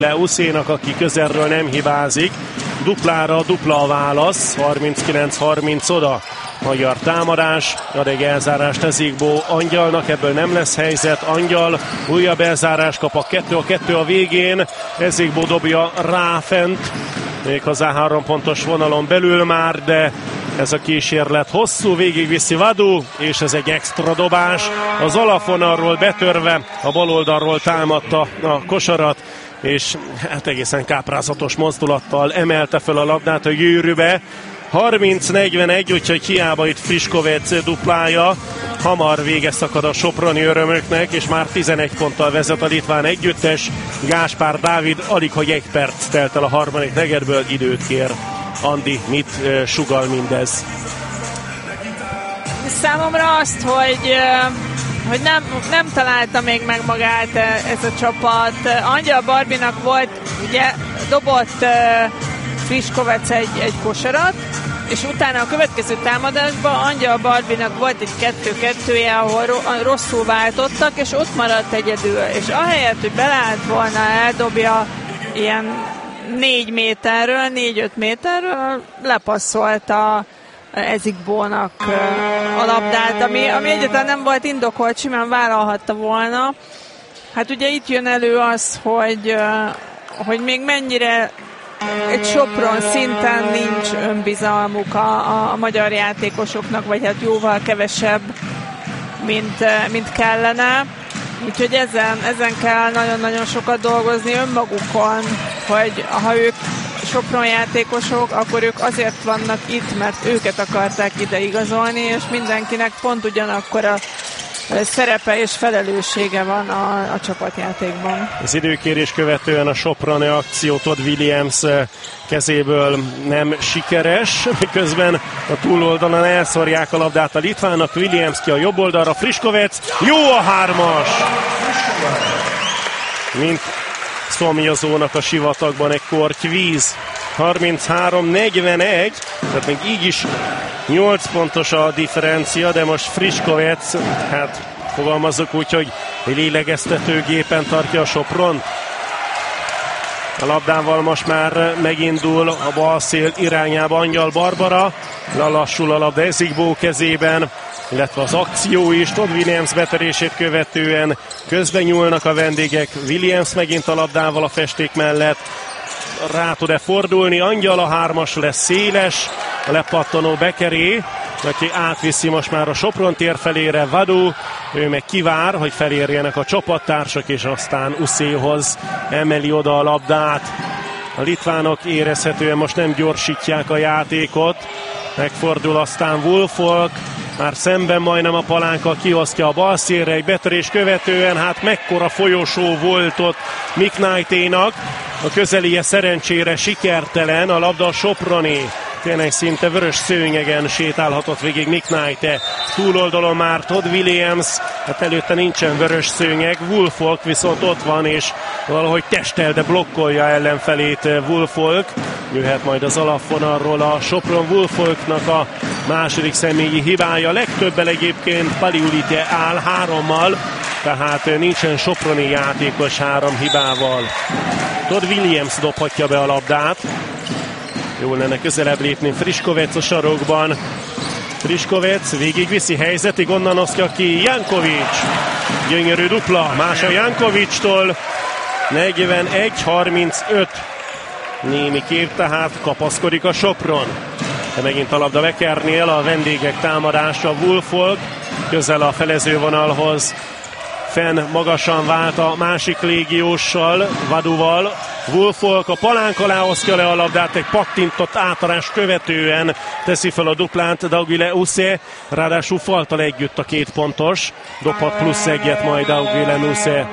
Uszénak, aki közelről nem hibázik. Duplára dupla a válasz, 39-30 oda. Magyar támadás, ad egy elzárást Ezikbó Angyalnak, ebből nem lesz helyzet. Angyal újabb elzárás kap, a 2 a végén. Ezikbó dobja rá fent, méghozzá 3 pontos vonalon belül már, de ez a kísérlet hosszú, végigviszi Vadu, és ez egy extra dobás. Az alapvonalról betörve, a bal oldalról támadta a kosarat, és hát egészen káprázatos mozdulattal emelte fel a labdát a gyűrűbe. 30-41, úgyhogy hiába itt Friškovec duplája. Hamar vége szakad a soproni örömöknek, és már 11 ponttal vezet a litván együttes. Gáspár Dávid alig, hogy 1 perc telt el a harmadik negyedből, időt kér. Andi, mit sugall mindez? Számomra azt, hogy nem találta még meg magát ez a csapat. Angyal Barbinak volt, ugye dobott Friškovec egy kosarat, és utána a következő támadásban Angyal Barbinak volt egy 2-2-je, ahol rosszul váltottak, és ott maradt egyedül. És ahelyett, hogy beleállt volna, eldobja ilyen 4 méterről, 4-5 méterről, lepasszolta Ezikbónak a labdát, ami egyáltalán nem volt indokolt, simán vállalhatta volna. Hát ugye itt jön elő az, hogy még mennyire egy Sopron szinten nincs önbizalmuk a magyar játékosoknak, vagy hát jóval kevesebb, mint kellene. Úgyhogy ezen kell nagyon-nagyon sokat dolgozni önmagukon, hogy ha ők Sopron játékosok, akkor ők azért vannak itt, mert őket akarták ide igazolni, és mindenkinek pont ugyanakkor a szerepe és felelőssége van a csapatjátékban. Az időkérés követően a soproni akció Todd Williams kezéből nem sikeres, miközben a túloldalon elszórják a labdát a litvánnak. Williams ki a jobb oldalra, Friškovec, jó a 3-as! Mint szomjazónak a sivatagban egy korty víz. 33-41, tehát még így is 8 pontos a differencia, de most Friškovec, hát fogalmazzuk úgy, hogy lélegeztetőgépen tartja a Sopron. A labdával most már megindul a bal szél irányába Angyal Barbara, lelassul a labda Ezikbó kezében, illetve az akció is. Todd Williams betörését követően közben nyúlnak a vendégek. Williams megint a labdával a festék mellett. Rá tud-e fordulni? Angyal, a 3-as lesz széles. A lepattanó Bekeré, aki átviszi most már a Sopron tér felére. Vadu, ő meg kivár, hogy felérjenek a csapattársak, és aztán Uszéhoz emeli oda a labdát. A litvánok érezhetően most nem gyorsítják a játékot. Megfordul aztán Woolfolk, már szemben majdnem a palánkkal, kiosztja a bal szélre, egy betörés követően, hát mekkora folyosó volt ott McKnighténak. A közelie szerencsére sikertelen, a labda a soproni. Tényleg szinte vörös szőnyegen sétálhatott végig McKnight. Túloldalon már Todd Williams, hát előtte nincsen vörös szőnyeg, Woolfolk viszont ott van, és valahogy testel, de blokkolja ellenfelét Woolfolk. Jöhet majd az alapvonalról a Sopron. Woolfolknak a második személyi hibája. Legtöbbel egyébként Paliulite áll 3-mal, tehát nincsen soproni játékos 3 hibával. Todd Williams dobhatja be a labdát. Jól lenne közelebb lépni Friškovec a sarokban. Friškovec végigviszi helyzetig, onnan osztja ki Jankovics. Gyönyörű dupla, más a Jankovicstól. 41-35. Némi kép, tehát kapaszkodik a Sopron. De megint a labda Bekernél, a vendégek támadása. Woolfolk közel a felezővonalhoz. Fenn magasan vált a másik légióssal, Vaduval. Woolfolk a palánk alá osztja le a labdát, egy pattintott átadás követően teszi fel a duplát Daugile Usze, ráadásul faltal együtt a 2 pontos. Dobhat plusz 1-et majd Daugile Usze.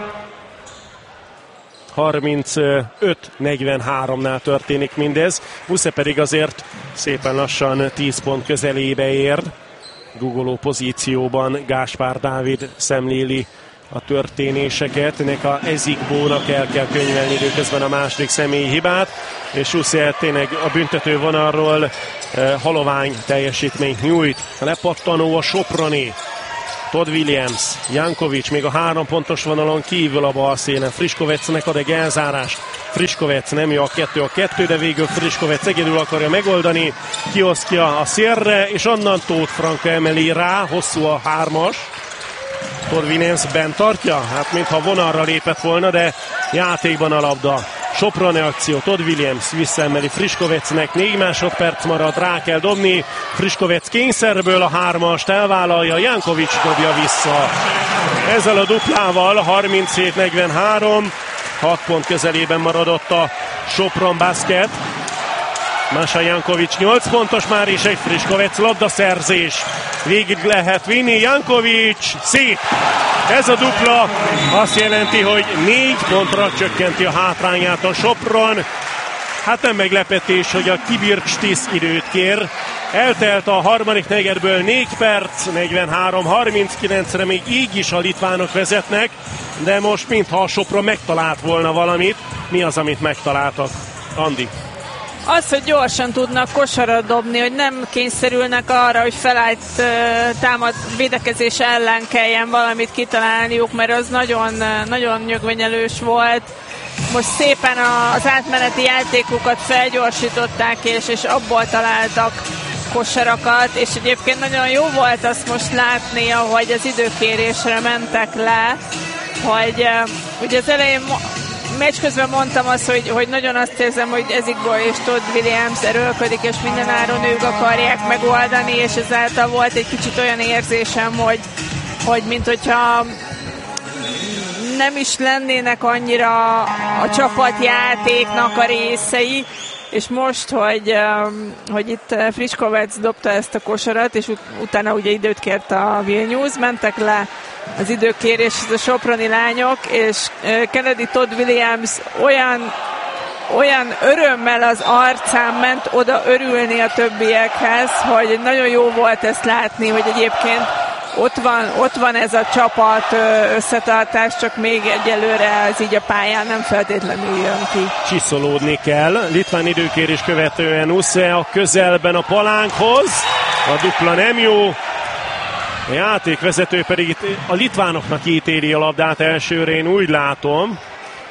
35-43-nál történik mindez. Usze pedig azért szépen lassan 10 pont közelébe ér. Guggoló pozícióban Gáspár Dávid szemléli a történéseket. Ennek a Ezikbónak el kell könyvelni időközben a második személyi hibát, és Usze tényleg a büntető vonalról halovány teljesítményt nyújt. A lepattanó a soproni. Todd Williams, Jankovics még a 3 pontos vonalon kívül a bal szélen. Friškovecnek ad egy elzárást. Friškovec nem jó a 2, de végül Friškovec egyedül akarja megoldani. Kiosztja a szélre, és onnan Tóth Franka emeli rá, hosszú a 3-as. Todd Williams bent tartja, hát mintha vonalra lépett volna, de játékban a labda. Soproni akció, Todd Williams visszaemeli Friškovecnek, 4 másodperc marad, rá kell dobni. Friškovec kényszerből a 3-ast elvállalja, Jankovics dobja vissza. Ezzel a duplával 37-43, 6 pont közelében maradott a Sopron Basket. Mása Jankovics 8 pontos már, és egy Friškovec labdaszerzés. Végig lehet vinni, Jankovics, szép! Ez a dupla azt jelenti, hogy 4 pontra csökkenti a hátrányát a Sopron. Hát nem meglepetés, hogy a Kibirkštis időt kér. Eltelt a harmadik negyedből 4 perc, 43-39-re még így is a litvánok vezetnek, de most mintha a Sopron megtalált volna valamit. Mi az, amit megtaláltak? Andi? Az, hogy gyorsan tudnak kosarat dobni, hogy nem kényszerülnek arra, hogy felállt támad védekezés ellen kelljen valamit kitalálniuk, mert az nagyon, nagyon nyögvenyelős volt. Most szépen az átmeneti játékukat felgyorsították, és abból találtak kosarakat, és egyébként nagyon jó volt azt most látni, ahogy az időkérésre mentek le, hogy ugye az elején meccs közben mondtam azt, hogy nagyon azt érzem, hogy Ezikból és Todd Williams erőlködik, és mindenáron ők akarják megoldani, és ezáltal volt egy kicsit olyan érzésem, hogy mint hogyha nem is lennének annyira a csapatjátéknak a részei, és most, hogy itt Friškovec dobta ezt a kosarat, és utána ugye időt kért a Vilnius, mentek le az időkérés, a soproni lányok, és Kennedy Todd Williams olyan örömmel az arcán ment oda örülni a többiekhez, hogy nagyon jó volt ezt látni, hogy egyébként ott van ez a csapat összetartás, csak még egyelőre ez így a pályán nem feltétlenül jön ki. Csiszolódni kell. Litván időkérés követően Use a közelben a palánkhoz. A dupla nem jó. A játékvezető pedig itt a litvánoknak ítéli a labdát elsőre, én úgy látom.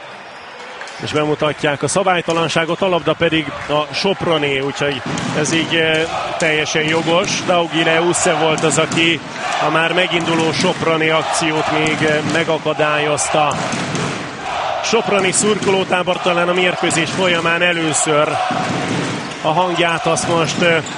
És bemutatják a szabálytalanságot, a labda pedig a Soproné, úgyhogy ez így teljesen jogos. Daugile Use volt az, aki a már meginduló Soproné akciót még megakadályozta. Soproni szurkolótábor talán a mérkőzés folyamán először a hangját azt most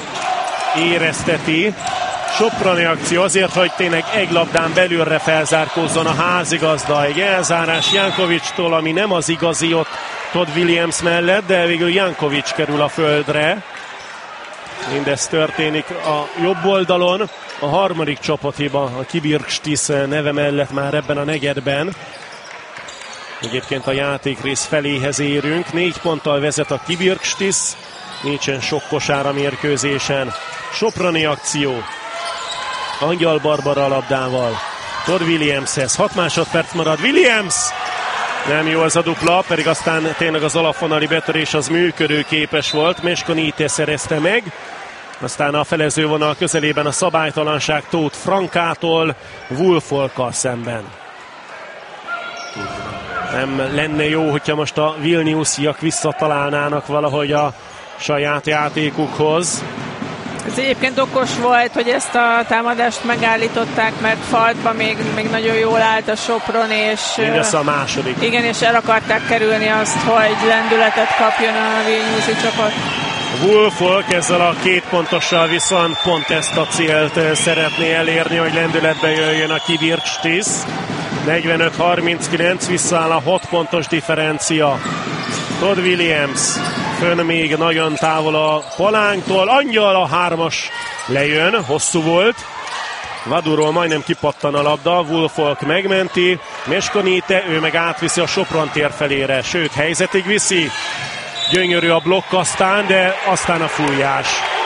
érezteti. Soproni akció azért, hogy tényleg egy labdán belülre felzárkózzon a házigazda. Egy elzárás Jankovicstól, ami nem az igazi ott Todd Williams mellett, de végül Jankovics kerül a földre. Mindez történik a jobb oldalon. A harmadik csapathiba a Kibirkštis neve mellett már ebben a negyedben. Egyébként a játékrész feléhez érünk. 4 ponttal vezet a Kibirkštis. Nincsen sok kosár a mérkőzésen. Soproni akció. Angyal Barbara labdával. Todd Williamshez. 6 másodperc marad. Williams! Nem jó ez a dupla, pedig aztán tényleg az alapvonali betörés az működőképes volt. Meskonite szerezte meg. Aztán a felezővonal közelében a szabálytalanság Tóth Frankától Wolfolkkal szemben. Nem lenne jó, hogyha most a vilniusiak visszatalálnának valahogy a saját játékukhoz. Ez egyébként okos volt, hogy ezt a támadást megállították, mert faltba még nagyon jól állt a Sopron, és mindössze a második. Igen, és el akarták kerülni azt, hogy lendületet kapjon a vilniusi csapat. Wolfolk ezzel a 2 pontossal viszont pont ezt a célt szeretné elérni, hogy lendületbe jöjjön a Kibirkštis. 45-39, visszaáll a 6 pontos differencia. Todd Williams fönn még nagyon távol a palánktól. Angyal a 3-as lejön, hosszú volt. Vaduról majdnem kipattan a labda, Wolfolk megmenti. Meskonite, ő meg átviszi a Sopron tér felére, sőt helyzetig viszi. Gyönyörű a blokk de aztán a fújás.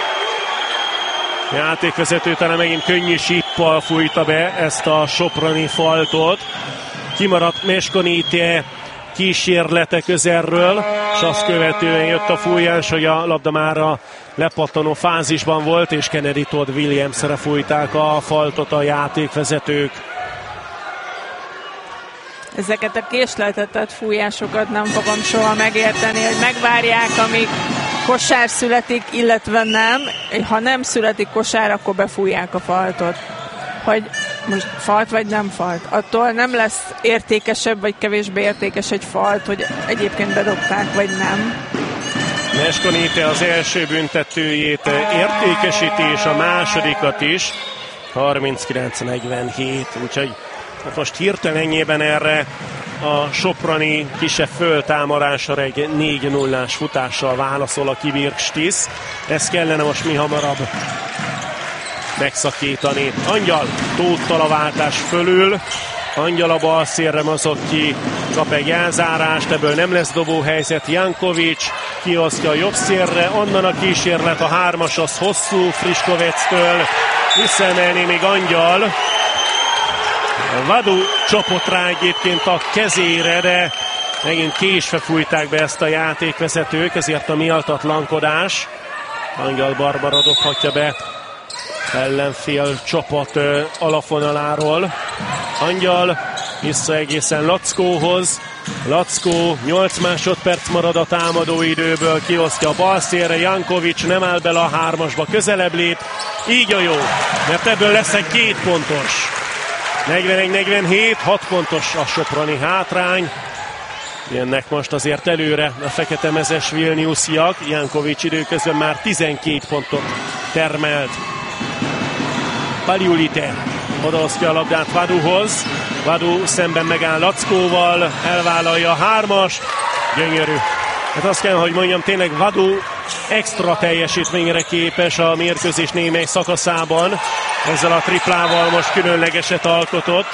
A játékvezető talán megint könnyű síppal fújta be ezt a soproni faltot. Kimaradt Meskonite kísérlete közelről, és azt követően jött a fújás, hogy a labda már a lepattanó fázisban volt, és Kennedy Todd Williamsre fújták a faltot a játékvezetők. Ezeket a késleltetett fújásokat nem fogom soha megérteni, hogy megvárják, amíg kosár születik, illetve nem. Ha nem születik kosár, akkor befújják a faltot. Hogy most falt vagy nem falt. Attól nem lesz értékesebb vagy kevésbé értékes egy falt, hogy egyébként bedobták vagy nem. Meskonite az első büntetőjét értékesíti, és a másodikat is. 39-47, úgyhogy most hirtelenjében erre a soproni kisebb föltámadásra egy 4-0-ás futással válaszol a Kibirkstisz. Ez kellene most mi hamarabb megszakítani. Angyal Tóttal a váltás fölül. Angyal a bal szélre mozog ki, kap egy elzárást, ebből nem lesz dobóhelyzet. Jankovics kiosztja a jobb szélre, onnan a kísérlet, a 3-as az hosszú Friskovectől. Visszaemelni még Angyal. Vadu csapott rá egyébként a kezére, de megint késve fújták be ezt a játékvezetők, ezért a mialtatlankodás. Angyal Barbara dobhatja be ellenfél csapat alapvonaláról. Angyal vissza egészen Lackóhoz. Lackó 8 másodperc marad a támadóidőből, kiosztja a bal szélre, Jankovics nem áll bele a 3-asba, közelebb lép. Így a jó, mert ebből lesz egy 2 pontos. 41-47, 6 pontos a soproni hátrány. Jönnek most azért előre a fekete-mezes vilniusziak. Jankovics időközben már 12 pontot termelt. Paliulite odaosztja a labdát Vaduhoz. Vadu szemben megáll Lackóval, elvállalja a 3-as. Gyönyörű. Hát azt kell, hogy mondjam, tényleg Vadu extra teljesítményre képes a mérkőzés némely szakaszában. Ezzel a triplával most különlegeset alkotott.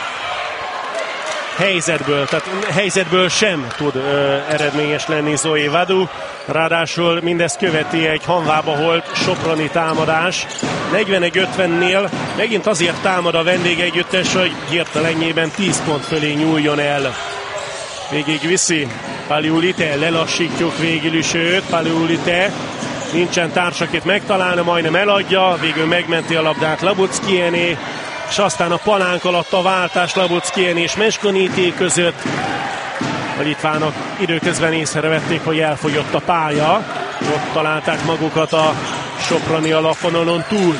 Helyzetből sem tud eredményes lenni Zoe Vadu. Ráadásul mindezt követi egy hanvába holt soproni támadás. 41-50-nél megint azért támad a vendégegyüttes, hogy hirtelenjében 10 pont fölé nyúljon el. Végig viszi Paliulite, lelassítjuk végül is őt. Paliulite nincsen társ, akit megtalálna, majdnem eladja, végül megmenti a labdát Labuckiené, és aztán a palánk alatt a váltás Labuckiené és Meskonité között. A litvánok időközben észrevették, hogy elfogyott a pálya, ott találták magukat a soproni alapvonalon túl.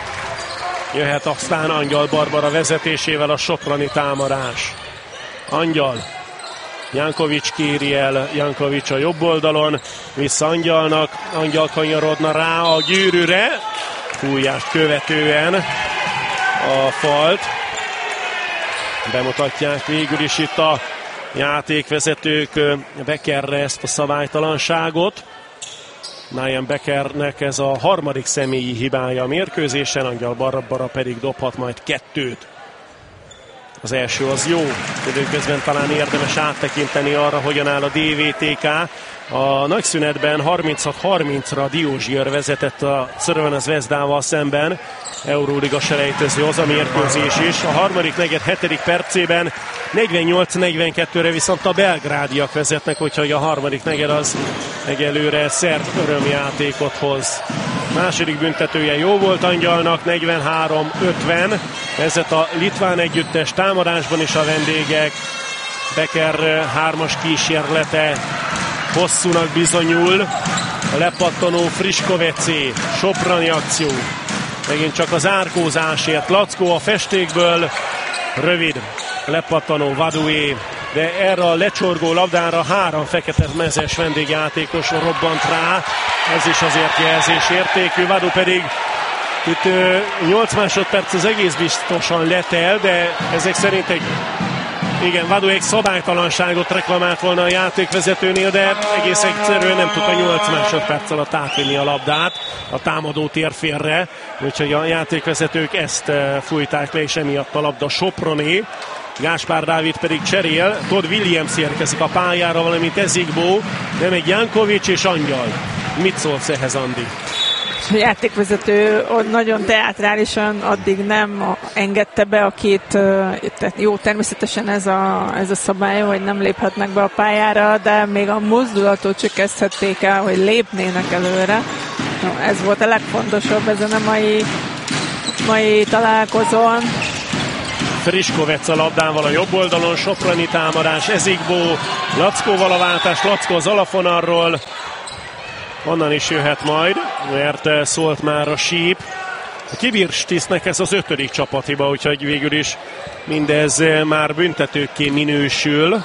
Jöhet aztán Angyal Barbara vezetésével a soproni támadás. Angyal. Jankovics kéri el, Jankovics a jobb oldalon, vissza Angyalnak, Angyal kanyarodna rá a gyűrűre, fújást követően a falt. Bemutatják végül is itt a játékvezetők Beckerre ezt a szabálytalanságot. Ryan Beckernek ez a harmadik személyi hibája a mérkőzésen, Angyal Barbara pedig dobhat majd 2. Az első az jó, időközben talán érdemes áttekinteni arra, hogyan áll a DVTK. A nagyszünetben 36-30-ra Diózsier vezetett a Crvena Zvezdával szemben. Euróliga selejtező az a mérkőzés is. A harmadik negyed 7. percében 48-42-re viszont a belgrádiak vezetnek, úgyhogy a harmadik negyed az egyelőre szerb örömjátékot hoz. Második büntetője jó volt Angyalnak, 43-50. Vezet a litván együttes támadásban is a vendégek. Becker 3-as kísérlete hosszúnak bizonyul. A lepattanó Friskovecé, soproni akció. Megint csak az árkózásért. Lackó a festékből. Rövid lepattanó Vadué. De erre a lecsorgó labdára 3 fekete-mezes vendégjátékos robbant rá. Ez is azért jelzésértékű. Vadu pedig itt 8 másodperc az egész biztosan letel, de ezek szerint Vadu egy szabálytalanságot reklamált volna a játékvezetőnél, de egész egyszerűen nem tudta 8 másodperc alatt átvinni a labdát a támadó térfélre, úgyhogy a játékvezetők ezt fújták le, és emiatt a labda soproni. Gáspár Dávid pedig cserél, Todd Williams érkezik a pályára, valamint Ezikbó, nem egy Jankovics és Angyal. Mit szólsz ehhez, Andi? a játékvezető nagyon teátrálisan addig nem engedte be a két, tehát jó, természetesen ez a szabály, hogy nem léphetnek be a pályára, de még a mozdulatot se kezdhették el, hogy lépnének előre. No, ez volt a legfontosabb ezen a mai találkozón. Friškovec a labdával a jobb oldalon, soproni támadás, Ezikbó, Lackóval a váltás, Lackó az alapvonalról. Onnan is jöhet majd, mert szólt már a síp. A Kibirstisznek ez az 5. csapathiba, úgyhogy végül is mindez már büntetőkké minősül.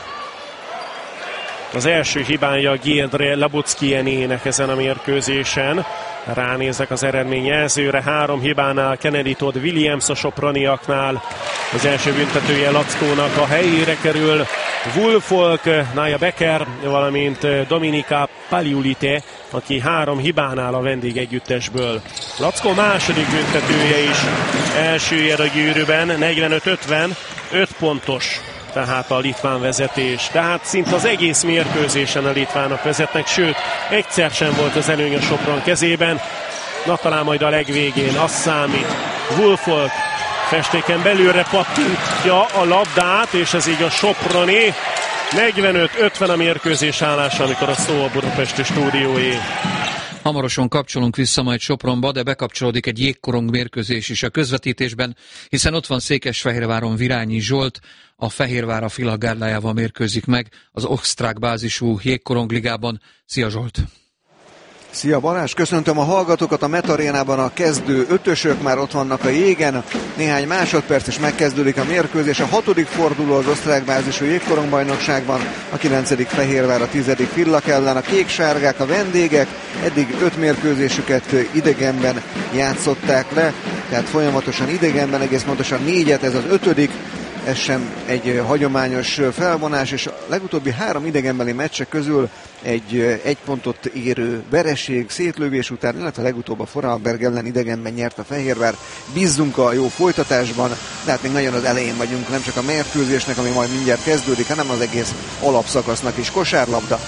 Az első hibája Giedre Labuckienének ezen a mérkőzésen. Ránézek az eredmény jelzőre, 3 hibánál Kennedy Todd Williams a soproniaknál. Az első büntetője Lackónak a helyére kerül. Wulfolk, Naya Becker, valamint Dominika Paliulite, aki 3 hibánál a vendégegyüttesből. Lackó második büntetője is elsőjel a gyűrűben, 45-50, 5 pontos. Tehát a litván vezetés. Tehát szinte az egész mérkőzésen a litvánok vezetnek, sőt, egyszer sem volt az előny a Sopron kezében. Na talán majd a legvégén, az számít. Wulfolk festéken belülre pattintja a labdát, és ez így a soproni. 45-50 a mérkőzés állása, amikor a szó a budapesti stúdióé. Hamarosan kapcsolunk vissza majd Sopronba, de bekapcsolódik egy jégkorong mérkőzés is a közvetítésben, hiszen ott van Székesfehérváron Virányi Zsolt, a Fehérvár a Fila gárdájával mérkőzik meg az osztrák bázisú jégkorongligában. Szia Zsolt! Szia Balázs, köszöntöm a hallgatókat, a Metarénában a kezdő ötösök már ott vannak a jégen, néhány másodperc és megkezdődik a mérkőzés, a 6. forduló az osztrák bázisú jégkorongbajnokságban, a 9. Fehérvár, a 10. Villak ellen, a kék-sárgák a vendégek, eddig 5 mérkőzésüket idegenben játszották le, tehát folyamatosan idegenben, egész pontosan 4-et, ez az 5. Ez sem egy hagyományos felvonás, és a legutóbbi 3 idegenbeli meccsek közül egy pontot érő vereség szétlövés után, illetve legutóbb a Vorarlberg ellen idegenben nyert a Fehérvár. Bízzunk a jó folytatásban, de hát még nagyon az elején vagyunk, nem csak a mérkőzésnek, ami majd mindjárt kezdődik, hanem az egész alapszakasznak is. Kosárlabda.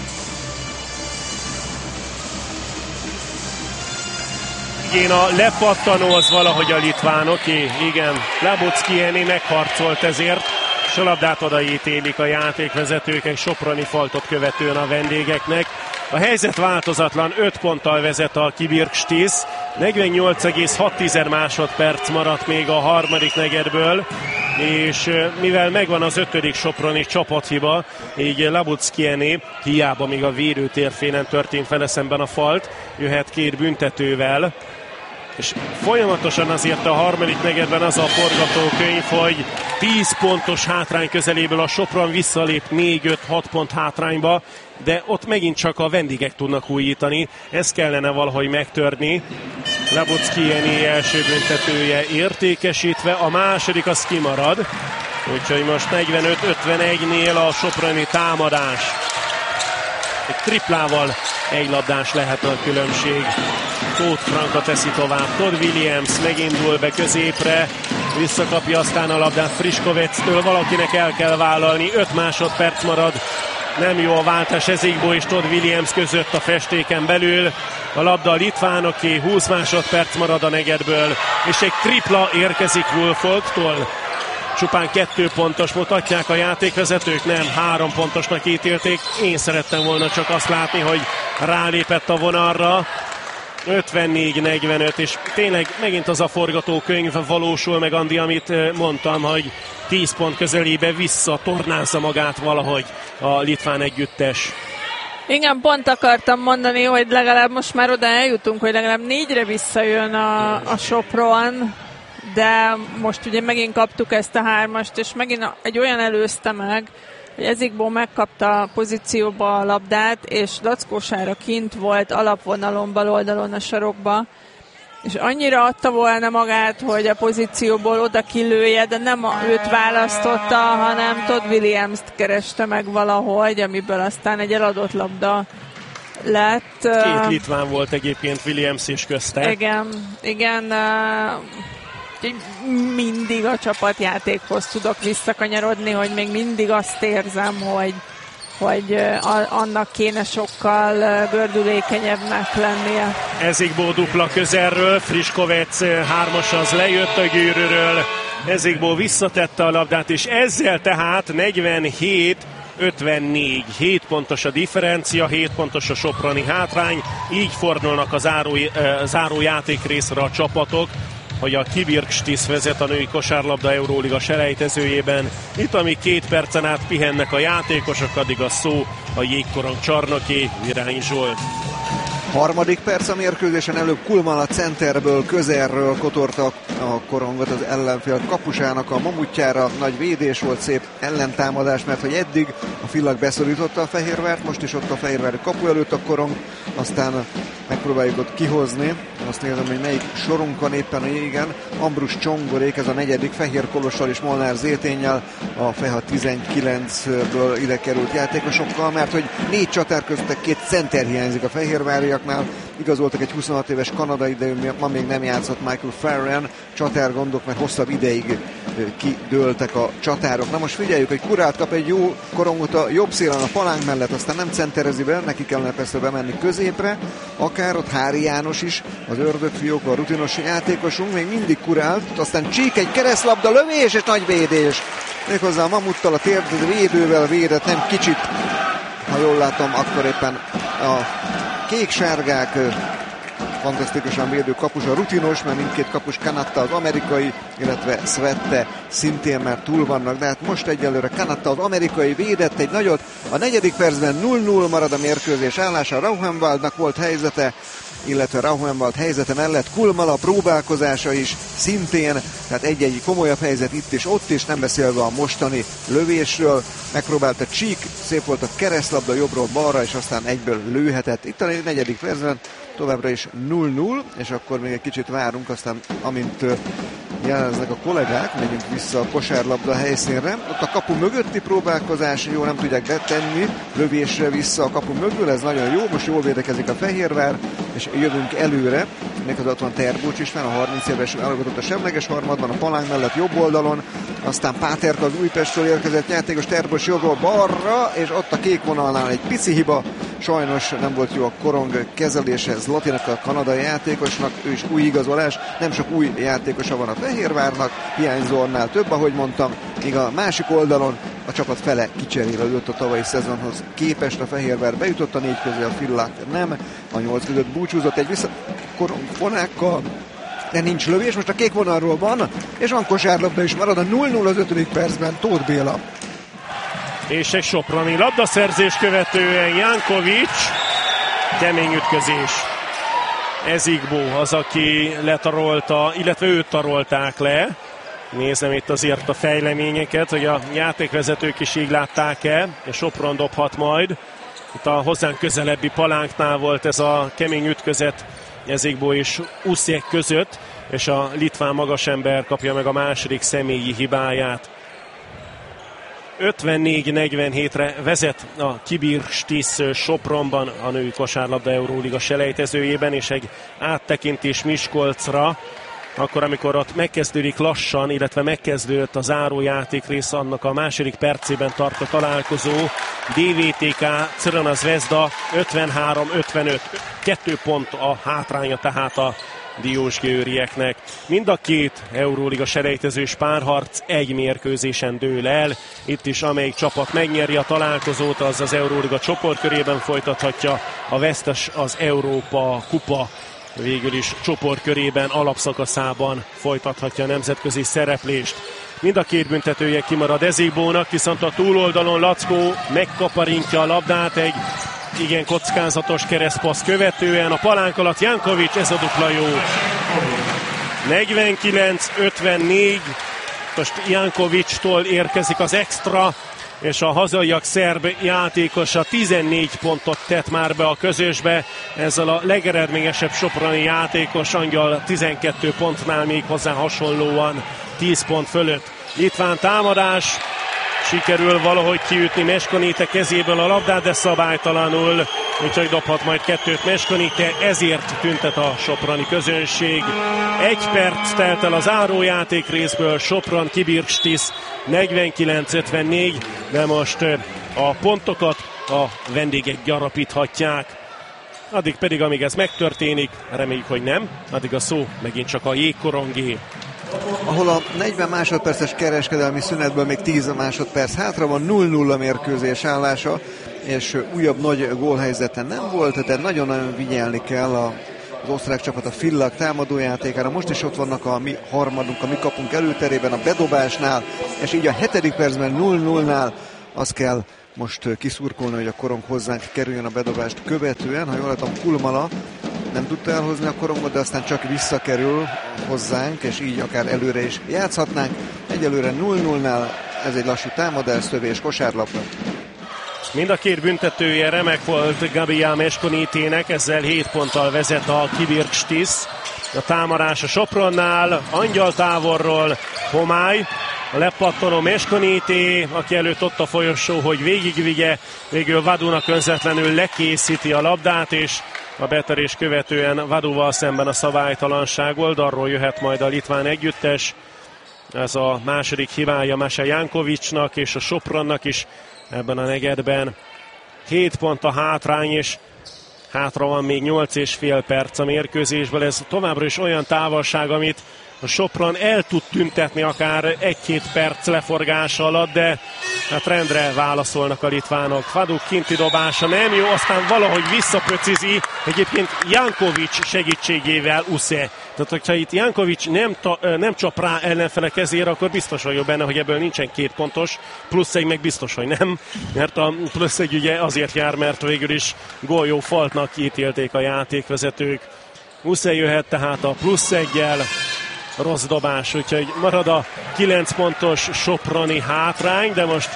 Igen, a lepattanó az valahogy a litvánoké, igen, Labuckiené megharcolt ezért, és a labdát odaítélik a játékvezetők egy soproni faltot követően a vendégeknek. A helyzet változatlan, 5 ponttal vezet a Kibirkstisz, 48,6 másodperc maradt még a harmadik negyedből, és mivel megvan az 5. soproni csapathiba, így Labuckiené, hiába még a védőtérfélen történt vele szemben a falt, jöhet 2 büntetővel, és folyamatosan azért a harmadik negyedben az a forgatókönyv, hogy 10 pontos hátrány közeléből a Sopron visszalép 4-5-6 pont hátrányba, de ott megint csak a vendégek tudnak újítani, ezt kellene valahogy megtörni. Labuckiené első büntetője értékesítve, a második az kimarad, úgyhogy most 45-51-nél a soproni támadás. Egy triplával egy labdás lehetne a különbség. Tóth Franka teszi tovább, Todd Williams megindul be középre, visszakapja aztán a labdát Friškovectől, valakinek el kell vállalni, 5 másodperc marad, nem jó a váltás Ezikbó és Todd Williams között a festéken belül, a labda a litvánoké, 20 másodperc marad a negyedből, és egy tripla érkezik Wulfolktól. Csupán 2 pontos, mutatják a játékvezetők, nem 3 pontosnak ítélték. Én szerettem volna csak azt látni, hogy rálépett a vonalra. 54-45, és tényleg megint az a forgatókönyv valósul meg, Andi, amit mondtam, hogy 10 pont közelébe visszatornázza magát valahogy a litván együttes. Igen, pont akartam mondani, hogy legalább most már oda eljutunk, hogy legalább 4-re visszajön a Sopron, de most ugye megint kaptuk ezt a 3-ast, és megint egy olyan előzte meg, hogy Ezikbó megkapta a pozícióba a labdát, és Lackósára kint volt alapvonalon, bal oldalon a sarokba, és annyira adta volna magát, hogy a pozícióból oda kilője, de nem őt választotta, hanem Todd Williams-t kereste meg valahogy, amiből aztán egy eladott labda lett. 2 litván volt egyébként Williams és közte. Igen. Mindig a csapatjátékhoz tudok visszakanyarodni, hogy még mindig azt érzem, annak kéne sokkal gördülékenyebbnek lennie. Ezikbó dupla közelről, Friškovec hármas az lejött a gyűrűről, Ezikbó visszatette a labdát, és ezzel tehát 47-54. 7 pontos a differencia, 7 pontos a soproni hátrány, így fordulnak a záró játékrészre a csapatok, hogy a Kibirkstisz vezet a női kosárlabda Euróliga selejtezőjében. Itt, amíg 2 percen át pihennek a játékosok, addig a szó a jégkorong csarnoké, Virányi Zsolt. Harmadik perc a mérkőzésen, előbb Kulman a centerből, közelről kotorta a korongot az ellenfél kapusának a mamutjára. Nagy védés volt, szép ellentámadás, mert hogy eddig a Fillag beszorította a Fehérvárt, most is ott a Fehérvári kapu előtt a korong, aztán megpróbáljuk ott kihozni. Azt nézem, hogy melyik sorunk van éppen a jégen. Ambrus Csongorék, ez a negyedik, Fehér Kolossal és Molnár Zéténnyel, a Feha 19-ből ide került játékosokkal, mert hogy 4 csatár között 2 center hiányzik a fehérváriaknál. Igazoltak egy 26 éves kanadai, de ő ma még nem játszott, Michael Farren. Csatárgondok, mert hosszabb ideig kidőltek a csatárok. Na most figyeljük, hogy Kurát kap egy jó korongot a jobb szélen a palánk mellett, aztán nem centerezi be, neki kellene persze bemenni középre, akár ott Hári János is, az ördögfiók, a rutinos játékosunk, még mindig Kurát, aztán Csík, egy keresztlabda lövés és nagy védés. Méghozzá a Mamuttal, a védővel védett, nem kicsit, ha jól látom, akkor éppen a kék-sárgák fantasztikusan védő kapus, a rutinos, mert mindkét kapus, Kanatta az amerikai, illetve Svette szintén már túl vannak, de hát most egyelőre Kanatta az amerikai védett egy nagyot, a negyedik percben 0-0 marad a mérkőzés állása, Rauhenwaldnak volt helyzete, illetve Rauhenwald helyzete mellett Kulmal a próbálkozása is szintén, tehát egy-egy komolyabb helyzet itt és ott is, nem beszélve a mostani lövésről. Megpróbálta Csík, szép volt a keresztlabda jobbról balra, és aztán egyből lőhetett. Itt a negyedik percben továbbra is 0-0, és akkor még egy kicsit várunk, aztán amint jeleznek a kollégák, megyünk vissza a kosárlabda helyszínre. Ott a kapu mögötti próbálkozás, jó, nem tudják betenni, lövésre vissza a kapu mögül, ez nagyon jó, most jól védekezik a Fehérvár, és jövünk előre, méghozzá ott van Terbocs István, a 30 éves elragadott a semleges harmadban, a palánk mellett jobb oldalon, aztán Páterka az Újpestről érkezett játékos, Terbocs jobbról balra, és ott a kék vonalnál egy pici hiba, sajnos nem volt jó a korong kezelése Zlatinak, a kanadai játékosnak, ő is új igazolás, nem sok új játékosa van a Fehérvárnak, hiányzónál több, ahogy mondtam, míg a másik oldalon a csapat fele kicserélődött a tavalyi szezonhoz képest, a Fehérvár bejutott a 4 közé, a Fillag nem, a 8 között búcsúzott egy visszakorongfonákkal, de nincs lövés, most a kék vonalról van, és van kosárlabda is, marad a 0-0 az 5. percben, Tóth Béla. És egy soproni labdaszerzés követően Jankovics, kemény ütközés. Ezikbó az, aki letarolta, illetve őt tarolták le. Nézem itt azért a fejleményeket, hogy a játékvezetők is így látták-e, és Sopron dobhat majd. Itt a hozzánk közelebbi palánknál volt ez a kemény ütközet Ezikbó és Uszjek között, és a litván magasember kapja meg a második személyi hibáját. 54-47-re vezet a Kibirkstisz Sopronban a női kosárlabda Euróliga selejtezőjében, és egy áttekintés Miskolcra, akkor amikor ott megkezdődik lassan, illetve megkezdődött a zárójáték rész, annak a második percében tart a találkozó. DVTK Crvena Zvezda 53-55, 2 pont a hátránya tehát a diósgyőrieknek. Mind a 2 Euróliga selejtezős párharc egy mérkőzésen dől el. Itt is amelyik csapat megnyeri a találkozót, az az Euróliga csoportkörében folytathatja, a vesztes az Európa kupa végül is csoportkörében, alapszakaszában folytathatja a nemzetközi szereplést. Mind a 2 büntetője kimarad Ezikbónak, viszont a túloldalon Lackó megkaparintja a labdát egy igen kockázatos keresztpassz követően. A palánk alatt Jankovics, ez a dupla jó. 49-54, most Jankovicstól érkezik az extra, és a hazaiak szerb játékosa 14 pontot tett már be a közösbe. Ezzel a legeredményesebb soproni játékos Angyal 12 pontnál még hozzá hasonlóan 10 pont fölött. Litván támadás, sikerül valahogy kiütni Meskonite kezéből a labdát, de szabálytalanul, úgyhogy dobhat majd 2 Meskonite, ezért tüntet a soproni közönség. 1 perc telt el az zárójáték részből, Sopron Kibirkstisz 49-54, de most a pontokat a vendégek gyarapíthatják. Addig pedig, amíg ez megtörténik, reméljük, hogy nem, addig a szó megint csak a jégkorongé. Ahol a 40 másodperces kereskedelmi szünetből még 10 másodperc hátra van, 0-0 a mérkőzés állása, és újabb nagy gólhelyzeten nem volt, de nagyon-nagyon vigyelni kell az osztrák csapat a Fillag támadójátékára. Most is ott vannak a mi harmadunk, a mi kapunk előterében a bedobásnál, és így a 7. percben 0-0-nál azt kell most kiszurkolni, hogy a korong hozzánk kerüljön a bedobást követően. Ha jól látom, Kulmala nem tudta elhozni a korongot, de aztán csak visszakerül hozzánk, és így akár előre is játszhatnánk. Egyelőre 0-0-nál ez egy lassú támadás, szövés, kosárlabda. Mind a két büntetője remek volt Gabriel Meskonitének, ezzel 7 ponttal vezet a Kibirkstisz. A támadás a Sopronnál, angyal távolról Homály, a lepattanó Meskonité, aki előtt ott a folyosó, hogy végigvigye, végül Vadúnak önzetlenül lekészíti a labdát, és a betörés követően Vadúval szemben a szabálytalanság oldalról jöhet majd a litván együttes. Ez a második hibája Mese Jankovicsnak és a Sopronnak is ebben a negyedben. 7 pont a hátrány, és hátra van még 8,5 perc a mérkőzésből. Ez továbbra is olyan távolság, amit a Sopron el tud tüntetni akár 1-2 perc leforgása alatt, de hát rendre válaszolnak a litvánok. Vaduk kinti dobása nem jó, aztán valahogy visszapöcizi, egyébként Jankovics segítségével Usze. Tehát, hogyha itt Jankovics nem csap rá ellenfele kezére, akkor biztos vagyok benne, hogy ebből nincsen 2 pontos, plusz egy meg biztos, hogy nem, mert a plusz egy ugye azért jár, mert végül is góljó faltnak ítélték a játékvezetők. Usze jöhet tehát a plusz egyel, rossz dobás, úgyhogy marad a 9 pontos soproni hátrány, de most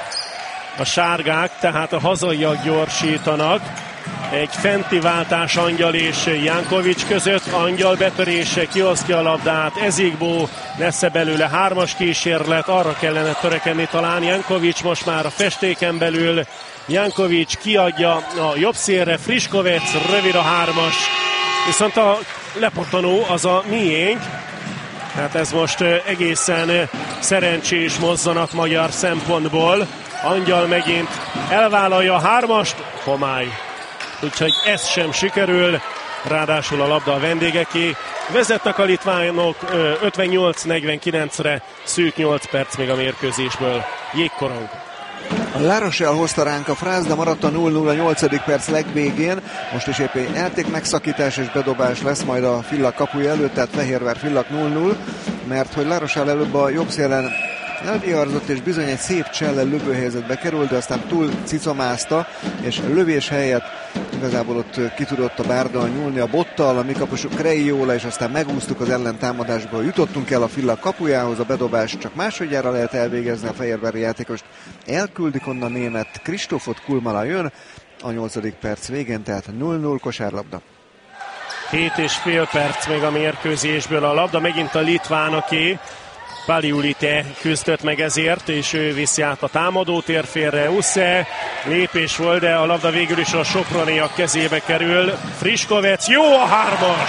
a sárgák, tehát a hazaiak gyorsítanak. Egy fenti váltás Angyal és Jankovics között, Angyal betörése, kiosztja a labdát, Ezikbó, lesz belőle 3-as kísérlet, arra kellene törekedni talán. Jankovics most már a festéken belül, Jankovics kiadja a jobb szélre, Friškovec, rövid a 3-as, viszont a lepattanó az a miénk. Hát ez most egészen szerencsés mozzanat magyar szempontból. Angyal megint elvállalja a 3-ast, Homály. Úgyhogy ez sem sikerül, ráadásul a labda a vendégeké. Vezetnek a litvánok 58-49-re, szűk 8 perc még a mérkőzésből. Jégkorong. A La Rochelle hozta ránk a frászt, de maradt a 0-0 a 8. perc legvégén. Most is épp egy játék megszakítás és bedobás lesz majd a Fillag kapuja előtt, tehát Fehérvár Fillag 0-0, mert hogy La Rochelle előbb a jobb szélen elviharzott, és bizony egy szép csellel lövőhelyzetbe került, de aztán túl cicomázta, és lövés helyett igazából ott ki tudott a Bárdal nyúlni a bottal, a mi kapusuk Kreiola, és aztán megúsztuk az ellentámadásból, jutottunk el a Fillag kapujához, a bedobás csak másodjára lehet elvégezni, a fehérvári játékost elküldik onnan német Kristófot, Kulmala jön a 8. perc végén, tehát 0-0 kosárlabda. 7,5 perc még a mérkőzésből, a labda megint a litvánoké. Paliulite küzdött meg ezért, és ő viszi át a támadó térfélre. Usze, lépés volt, de a labda végül is a soproniak kezébe kerül. Friškovec, jó a 3-as!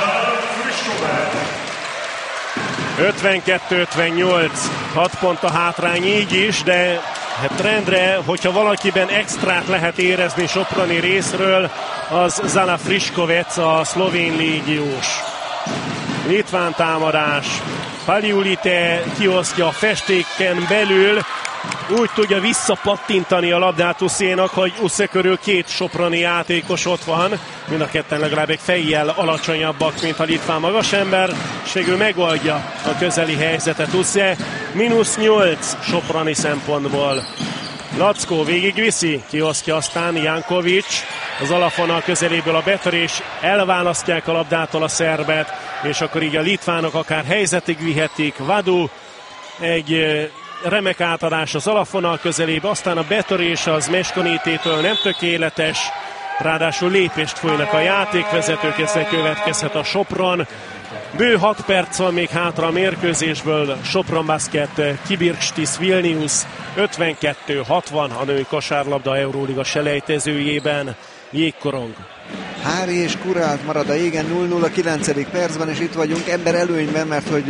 52-58, 6 pont a hátrány így is, de hát rendre, hogyha valakiben extrát lehet érezni soproni részről, az Zala Friškovec, a szlovén légiós. Litván támadás. Paliulite kiosztja a festéken belül, úgy tudja visszapattintani a labdát Uszénak, hogy Usze körül 2 soproni játékos ott van, mind a ketten legalább egy fejjel alacsonyabbak, mint a litván magasember, és végül megoldja a közeli helyzetet Usze. -8 soproni szempontból. Lackó végigviszi, kiosztja aztán Jankovics, az alapvonal közeléből a betörés, elválasztják a labdától a szerbet, és akkor így a litvánok akár helyzetig vihetik. Vadú, egy remek átadás az alapvonal közelébe, aztán a betörés az Meskonitétől nem tökéletes, ráadásul lépést fújnak a játékvezetők, ezzel következhet a Sopron. Bő 6 perc van még hátra a mérkőzésből. Sopron Basket, Kibirkstisz Vilnius 52-60 a női kosárlabda Euróliga selejtezőjében. Jégkorong. Hári és Kurált marad a jégen 0-0 a 9. percben, és itt vagyunk ember előnyben, mert hogy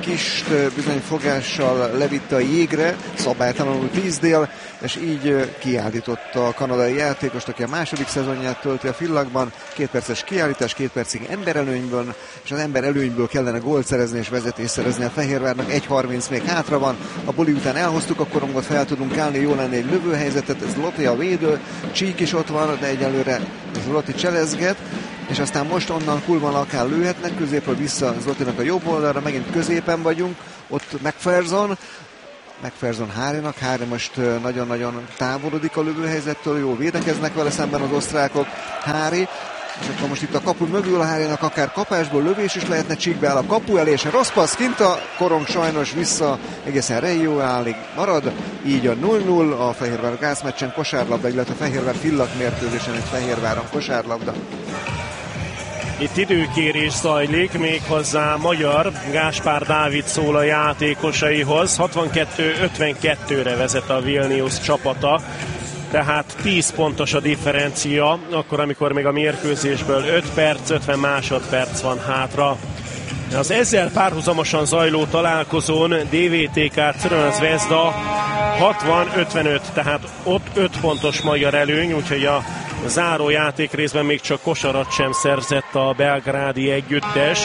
kist bizony fogással levitte a jégre, szabálytalanul 10-dél, és így kiállította a kanadai játékost, aki a második szezonját tölti a Villagban. 2 perces kiállítás, 2 percig emberelőnyből, és az emberelőnyből kellene gólt szerezni és vezetést szerezni a Fehérvárnak. 1:30 még hátra van, a buli után elhoztuk a korongot, fel tudunk állni, jó lenne egy lövőhelyzetet, ez Zloty a védő, Csík is ott van, de egyelőre Zloty cselezget, és aztán most onnan Kulman akár lőhetnek, középről vissza Zlotynak a jobb oldalra, megint középen vagyunk, ott McPherson Hárinak, Hári most nagyon-nagyon távolodik a lövőhelyzettől, jól védekeznek vele szemben az osztrákok, Hári, és akkor most itt a kapu mögül a Hárinak akár kapásból lövés is lehetne, Csíkbe áll a kapu elé, és rossz passz kint, a korong sajnos vissza egészen Rejóálig marad, így a 0-0 a Fehérvár gázmeccsen, kosárlabda, illetve Fehérvár Villag mérkőzésen egy Fehérváron kosárlabda. Itt időkérés zajlik, méghozzá magyar, Gáspár Dávid szól a játékosaihoz. 62-52-re vezet a Vilnius csapata, tehát 10 pontos a differencia, akkor amikor még a mérkőzésből 5 perc, 50 másodperc van hátra. Az ezzel párhuzamosan zajló találkozón DVTK Crvena Zvezda 60-55, tehát ott 5 pontos magyar előny, úgyhogy a záró játék részben még csak kosarat sem szerzett a belgrádi együttes.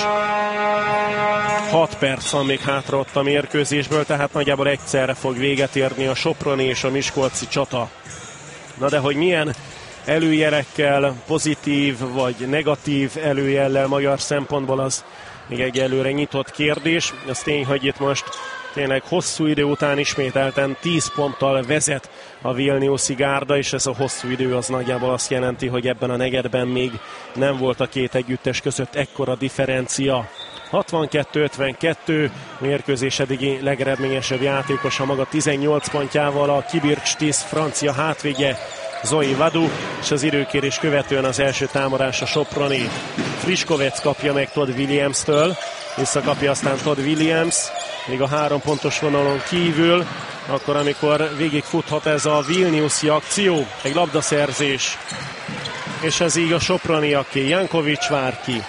6 perc van még hátra ott a mérkőzésből, tehát nagyjából egyszerre fog véget érni a soproni és a miskolci csata. Na de hogy milyen előjelekkel, pozitív vagy negatív előjellel magyar szempontból, az még egyelőre nyitott kérdés. Az tény, hogy itt most tényleg hosszú idő után ismételten 10 ponttal vezet a Vilniusi gárda, és ez a hosszú idő az nagyjából azt jelenti, hogy ebben a negyedben még nem volt a két együttes között ekkora differencia. 62-52, mérkőzés eddigi legeredményesebb játékosa maga 18 pontjával, a Kibirkštis francia hátvédje Zoe Vadu, és az időkérés követően az első támadás a soproni. Friškovec kapja meg Todd Williams-től, visszakapja aztán Todd Williams, még a 3 pontos vonalon kívül, akkor amikor végigfuthat ez a Vilniusi akció, egy labdaszerzés, és ez így a soproniaké. Jankovics vár ki.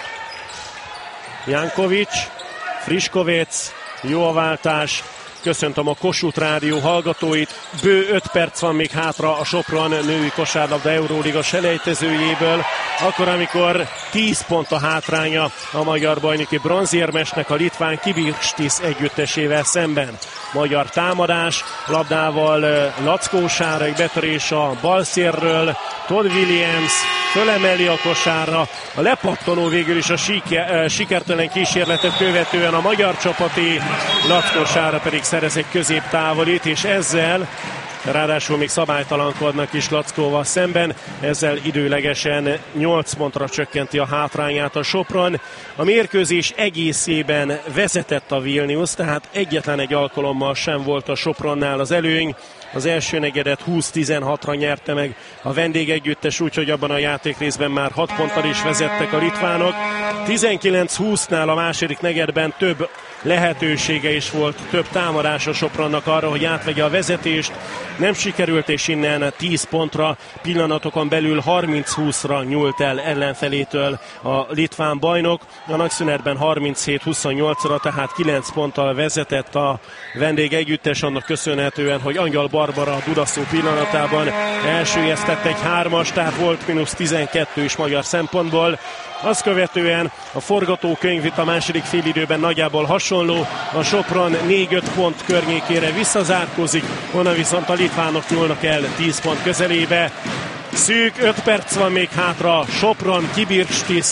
Jankovics, Friškovec, jó a váltás. Köszöntöm a Kossuth Rádió hallgatóit. Bő 5 perc van még hátra a Sopron női kosárlabda Euróliga selejtezőjéből. Akkor, amikor 10 pont a hátránya a magyar bajnoki bronzérmesnek a litván Kibirkštis együttesével szemben. Magyar támadás, labdával Lackó Sára, betörés a balszérről, Todd Williams fölemeli a kosárra, a lepattanó végül is a sikertelen kísérletet követően a magyar csapati, Lackó Sára pedig szerez egy középtávolit, és ezzel ráadásul még szabálytalankodnak is Lackóval szemben, ezzel időlegesen 8 pontra csökkenti a hátrányát a Sopron. A mérkőzés egészében vezetett a Vilnius, tehát egyetlen egy alkalommal sem volt a Sopronnál az előny. Az első negyedet 20-16-ra nyerte meg a vendégegyüttes, úgyhogy abban a játékrészben már 6 ponttal is vezettek a litvánok. 19-20-nál a második negyedben több lehetősége is volt, több támadás a Sopronnak arra, hogy átvegye a vezetést. Nem sikerült, és innen 10 pontra, pillanatokon belül 30-20-ra nyúlt el ellenfelétől a litván bajnok. A nagyszünetben 37-28-ra, tehát 9 ponttal vezetett a vendégegyüttes, annak köszönhetően, hogy Angyal Barbara a Dudaszó pillanatában elsüllyesztett egy 3-as, tehát volt -12 is magyar szempontból. Azt követően a forgatókönyv itt a második félidőben nagyjából hasonló. A Sopron 4-5 pont környékére visszazárkózik, onnan viszont a litvánok nyúlnak el 10 pont közelébe. Szűk 5 perc van még hátra, Sopron Kibirkštis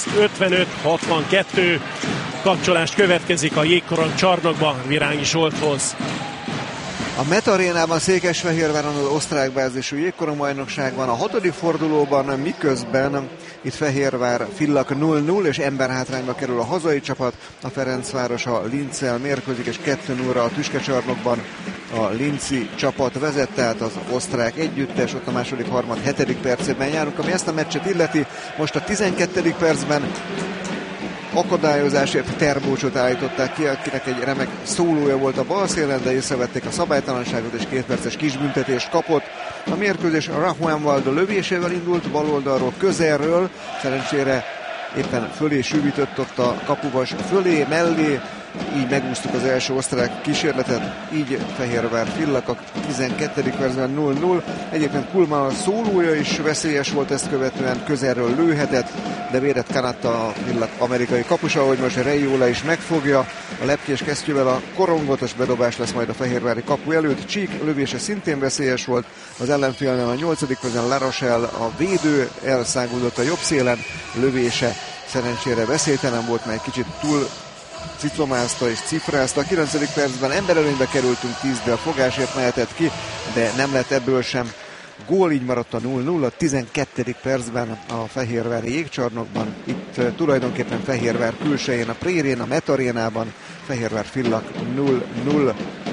55-62. Kapcsolást következik a jégkorong csarnokba Virányi Zsolthoz. A Metarénában Székesfehérváron az osztrák bázisú jégkorongbajnokság van a 6. fordulóban, miközben itt Fehérvár Villag 0-0 és emberhátrányba kerül a hazai csapat. A Ferencváros a Linccel mérkőzik, és 2-0-ra a tüskecsarnokban a linci csapat vezet, tehát az osztrák együttes, ott a második harmad 7. percében járunk, ami ezt a meccset illeti. Most a 12. percben akadályozásért Terbócsot állították ki, akinek egy remek szólója volt a balszélen, de észrevették a szabálytalanságot, és 2 perces kisbüntetést kapott. A mérkőzés a Rahuenvaldo lövésével indult, baloldalról, közelről, szerencsére éppen fölé sűvítött ott a kapuvas, fölé, mellé, így megúsztuk az első osztrák kísérletet, így Fehérvár Villak a 12. percben 0-0. Egyébként Kulma a szólója is veszélyes volt, ezt követően közelről lőhetett, de védett Kanatta a Villak amerikai kapusa, hogy most Reiola is megfogja a lepkés kesztyűvel a korongot, bedobás lesz majd a fehérvári kapu előtt. Csík lövése szintén veszélyes volt, az ellenfélnél a 8. percben La Rochelle a védő elszágulott a jobb szélen, lövése szerencsére veszélytelen volt, mert egy kicsit túl cicomázta és cifrázta. A 9. percben emberelőnybe kerültünk, 10-del fogásért mehetett ki, de nem lett ebből sem gól, így maradt a 0-0. A 12. percben a fehérvári jégcsarnokban, itt tulajdonképpen Fehérvár külsején, a Prérén, a Metarénában, Fehérvár Villak 0-0.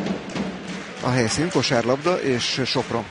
A helyszín kosárlabda és Sopron.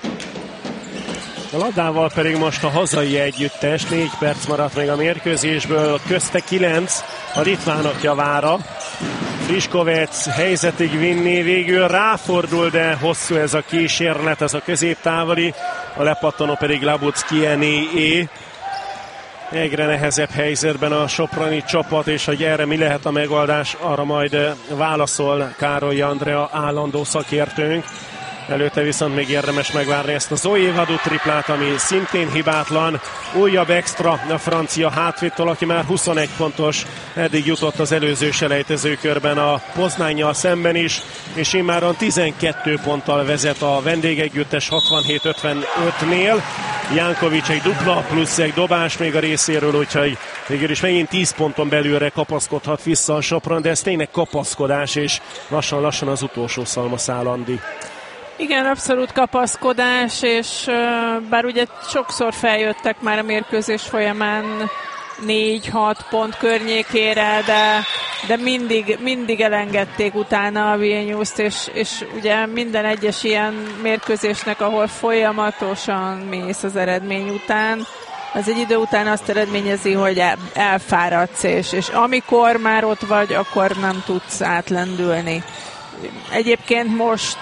A labdával pedig most a hazai együttes, 4 perc maradt még a mérkőzésből, közte 9 a litvánok javára. Friškovec helyzetig vinni, végül ráfordul, de hosszú ez a kísérlet, ez a középtávoli, a lepattanó pedig Labucki-Ené. Egyre nehezebb helyzetben a soproni csapat, és hogy erre mi lehet a megoldás, arra majd válaszol Károly Andrea állandó szakértőnk. Előtte viszont még érdemes megvárni ezt a Zoé Vadu triplát, ami szintén hibátlan. Újabb extra a francia hátvédtől, aki már 21 pontos, eddig jutott az előző selejtezőkörben a Poznánnyal szemben is, és immáron 12 ponttal vezet a vendégegyüttes 67-55-nél. Jankovics egy dupla plusz egy dobás még a részéről, úgyhogy végül is megint 10 ponton belülre kapaszkodhat vissza a Sopron, de ez tényleg kapaszkodás, és lassan-lassan az utolsó szalmaszál, Andi. Igen, abszolút kapaszkodás, és bár ugye sokszor feljöttek már a mérkőzés folyamán 4-6 pont környékére, de mindig elengedték utána a Vilniust, és ugye minden egyes ilyen mérkőzésnek, ahol folyamatosan mész az eredmény után, az egy idő után azt eredményezi, hogy elfáradsz, és amikor már ott vagy, akkor nem tudsz átlendülni. Egyébként most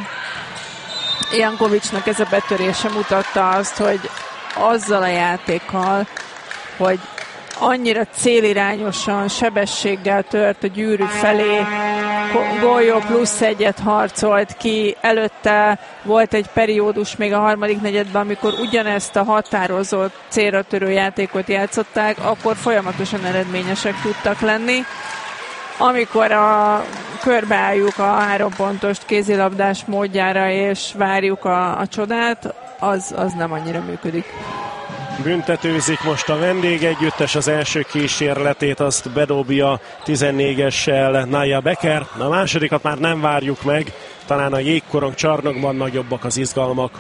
Jankovicsnak ez a betörése mutatta azt, hogy azzal a játékkal, hogy annyira célirányosan, sebességgel tört a gyűrű felé, Golyó plusz egyet harcolt ki, előtte volt egy periódus még a harmadik negyedben, amikor ugyanezt a határozott, célra törő játékot játszották, akkor folyamatosan eredményesek tudtak lenni. Amikor körbeálljuk a 3 pontos kézilabdás módjára, és várjuk a csodát, az nem annyira működik. Büntetőzik most a vendégegyüttes, az első kísérletét azt bedobja 14-essel Naya Becker. A másodikat már nem várjuk meg, talán a jégkorong csarnokban nagyobbak az izgalmak.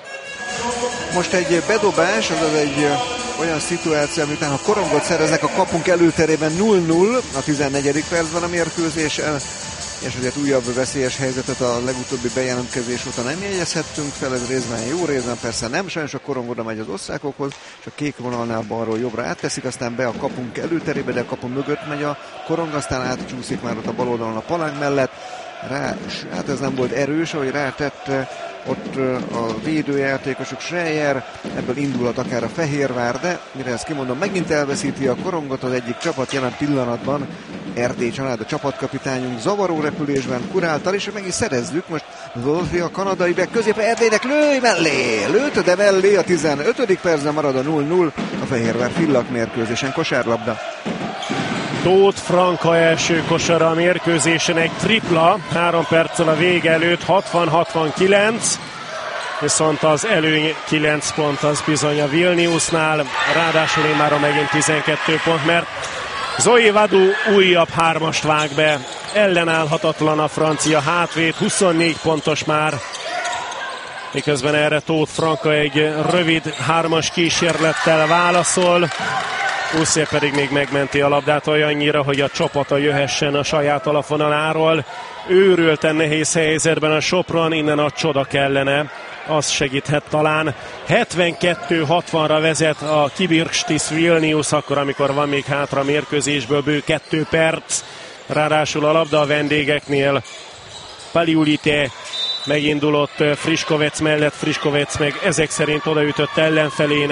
Most egy bedobás, azaz egy olyan szituáció, miután ha korongot szereznek a kapunk előterében 0-0 a 14. percben a mérkőzésen, és azért újabb veszélyes helyzetet a legutóbbi bejelentkezés óta nem jegyezhettünk fel, ez részben jó, részben persze nem, sajnos a korong oda megy az osztrákokhoz, és a kék vonalnál balról jobbra átteszik, aztán be a kapunk előterébe, de a kapu mögött megy a korong, aztán átcsúszik már ott a bal oldalon a palánk mellett, hát ez nem volt erős, ahogy rátette ott a védőjátékosok, Schreier, ebből indulhat akár a Fehérvár, de mire ezt kimondom, megint elveszíti a korongot az egyik csapat jelen pillanatban, Erdély Család, a csapatkapitányunk zavaró repülésben kuráltal, és meg is szerezzük most Wolfi a kanadai back középen, Erdélynek lőj mellé, lőtt, de mellé a 15. percben marad a 0-0 a Fehérvár Villak mérkőzésen, kosárlabda. Tóth Franka első kosara a mérkőzésen, egy tripla, 3 perccel a vége előtt, 60-69, viszont az előny 9 pont az bizony a Vilniusnál, ráadásul immáron megint 12 pont, mert Zoé Vadu újabb 3-ast vág be, ellenállhatatlan a francia hátvéd, 24 pontos már, miközben erre Tóth Franka egy rövid 3-as kísérlettel válaszol, Uszé pedig még megmenti a labdát olyannyira, hogy a csapata jöhessen a saját alapvonaláról. Őrülten nehéz helyzetben a Sopron, innen a csoda kellene, az segíthet talán. 72-60-ra vezet a Kibirkštis Vilnius, akkor amikor van még hátra a mérkőzésből bő 2 perc. Ráadásul a labda a vendégeknél. Paliulite megindulott Friškovec mellett, Friškovec meg ezek szerint odaütött ellenfelének.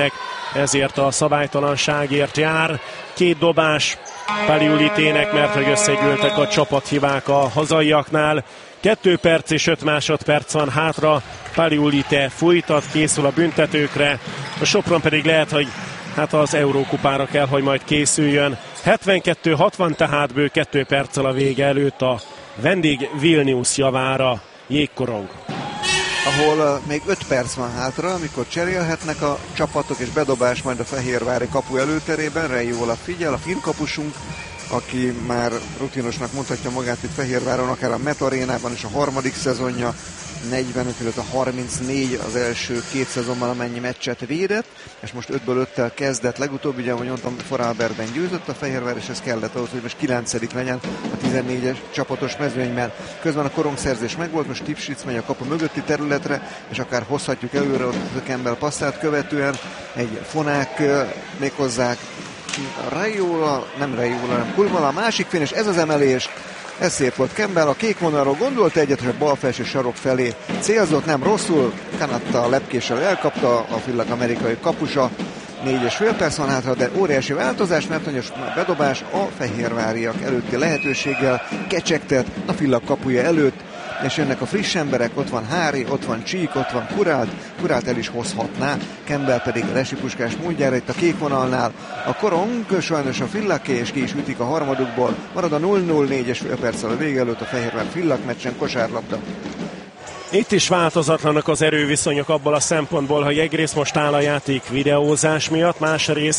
ezért a szabálytalanságért jár. 2 dobás Paliulitének, mert hogy összegyűltek a csapathibák a hazaiaknál. 2 perc és 5 másodperc van hátra, Paliulite fújtat, készül a büntetőkre, a Sopron pedig lehet, hogy az Eurókupára kell, hogy majd készüljön. 72-60, tehát bő 2 perccel a vége előtt a vendég Vilnius javára Jégkorong. Ahol még 5 perc van hátra, amikor cserélhetnek a csapatok, és bedobás majd a fehérvári kapu előterében. Reijola figyel, a finn kapusunk, aki már rutinosnak mondhatja magát itt Fehérváron, akár a Metarénában is a harmadik szezonja, 45, illetve 34 az első 2 szezonban, amennyi meccset védett, és most 5-ből 5-tel kezdett. Legutóbb, ugye, ahogy mondtam, Vorarlbergben győzött a Fehérvár, és ez kellett ahhoz, hogy most 9. legyen a 14-es csapatos mezőnyben. Közben a korongszerzés megvolt, most Tipschitz megy a kapu mögötti területre, és akár hozhatjuk előre ott a Campbell passzát követően. Egy fonák méghozzá Reijola, nem Kulmala, a másik finn, és ez az emelés. Ez szép volt. Campbell a kék vonalról gondolt egyet, és a bal felső sarok felé célzott, nem rosszul. Kanatta a lepkéssel elkapta, a Villak amerikai kapusa. 4,5 perc van hátra, de óriási változás, mert a bedobás a fehérváriak előtti lehetőséggel kecsegtet a Villak kapuja előtt, és jönnek a friss emberek, ott van Hári, ott van Csík, ott van Kurált el is hozhatná, Campbell pedig lesipuskás módjára itt a kék vonalnál. A korong sajnos a Villaké, és ki is ütik a harmadukból, marad a 0-0, 4,5 perccel a vége előtt a Fehérvár Villak meccsen, kosárlabda. Itt is változatlanak az erőviszonyok abból a szempontból, hogy egyrészt most áll a játék videózás miatt, másrészt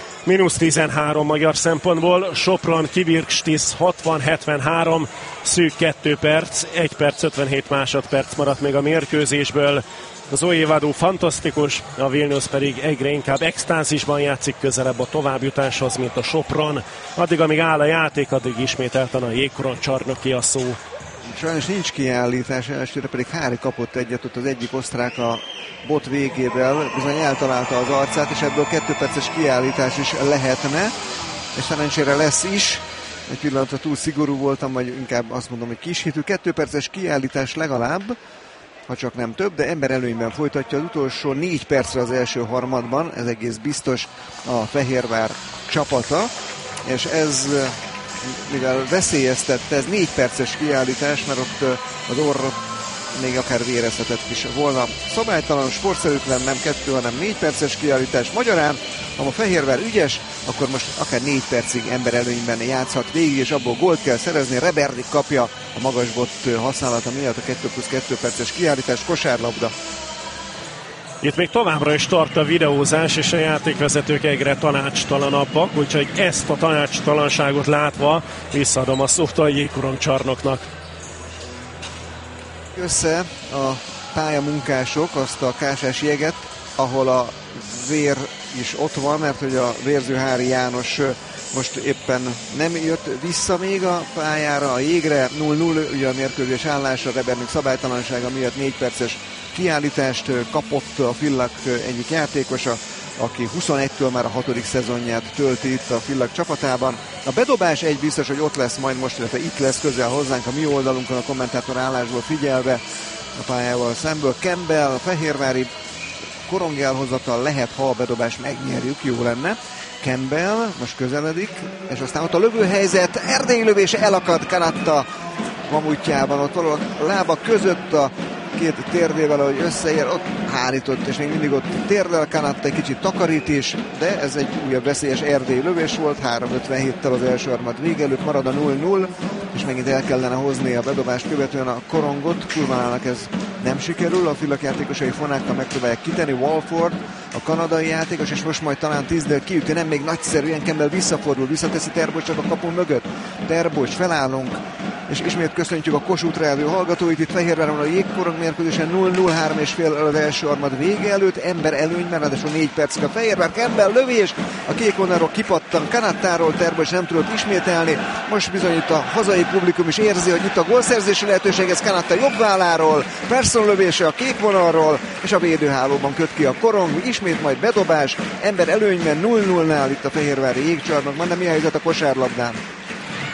-13 magyar szempontból. Sopron Kibirkstisz 60-73, szűk 2 perc, 1 perc 57 másodperc maradt még a mérkőzésből. Az Oévadó fantasztikus, a Vilnius pedig egyre inkább extázisban játszik, közelebb a továbbjutáshoz, mint a Sopron. Addig, amíg áll a játék, addig ismételten a Jégkorong csarnoki a szó. Sajnos nincs kiállítás, elsőre pedig Hári kapott egyet, ott az egyik osztrák a bot végével, bizony eltalálta az arcát, és ebből 2 perces kiállítás is lehetne, és szerencsére lesz is. Egy pillanatra túl szigorú voltam, vagy inkább azt mondom, hogy kishitű. 2 perces kiállítás legalább, ha csak nem több, de ember előnyben folytatja az utolsó 4 percre az első harmadban, ez egész biztos a Fehérvár csapata, és ez, mivel veszélyeztette, ez 4 perces kiállítás, mert ott az orrot még akár vérezhetett is volna. Szabálytalan, sportszerűtlen, nem 2, hanem 4 perces kiállítás. Magyarán, ha a Fehérvár ügyes, akkor most akár 4 percig ember előnyben játszhat végig, és abból gólt kell szerezni. Reberdik kapja a magasbot használata miatt a 2+2 perces kiállítás, kosárlabda. Itt még továbbra is tart a videózás, és a játékvezetők egyre tanácstalanabbak, úgyhogy ezt a tanácstalanságot látva visszaadom a szót a Jégkorong csarnoknak. Össze a pályamunkások azt a kásás jeget, ahol a vér is ott van, mert hogy a vérző Hári János most éppen nem jött vissza még a pályára, a jégre. 0-0 ugye a mérkőzés állása, Rebernik szabálytalansága miatt 4 perces kiállítást kapott a Villak egyik játékosa, aki 21-től már a 6. szezonját tölti itt a Villak csapatában. A bedobás egy biztos, hogy ott lesz majd most, illetve itt lesz közel hozzánk a mi oldalunkon, a kommentátor állásból figyelve a pályával szemből. Campbell, a fehérvári korong elhozatal lehet, ha a bedobás megnyerjük, jó lenne. Campbell most közeledik, és aztán ott a lövőhelyzet, erdélyi lövése, elakad Kanatta mamutjában, ott valahol a lába között a két térdével, ahogy összeér, ott hárított, és még mindig ott térdel Kanatta, egy kicsit takarít is, de ez egy újabb veszélyes erdélyi lövés volt, 3:57-tel az első harmad vége előtt, marad a 0-0, és megint el kellene hozni a bedobást követően a korongot. Kulmanának ez nem sikerül, a Villak játékosai fonákkal megpróbálják kitenni, Walford, a kanadai játékos, és most majd talán 10-del kiüti, nem még nagyszerűen, Campbell visszafordul, visszateszi Terbocsot a kapu mögött. Terbocs, felállunk, és ismét köszöntjük a Kossuthra elvő hallgatóit, itt Fehérváron a Jégkorong mérkőzésen 0-0-3,5 az első harmad vége előtt, ember előnyben, ráadásul 4 percig a Fehérvár. Campbell lövés, a kék vonalról kipattan Kanattáról, Terbocs nem tudott ismételni, most bizony itt a hazai publikum is érzi, hogy itt a gólszerzési lehetőség, ez Kanatta jobb válláról, Persson lövése a kék vonalról, és a védőhálóban köt ki a Korong, ismét majd bedobás, ember előnyben 0-0-nál itt a fehérvári Jégcsarnokban, de mi a helyzet a kosárlabdán?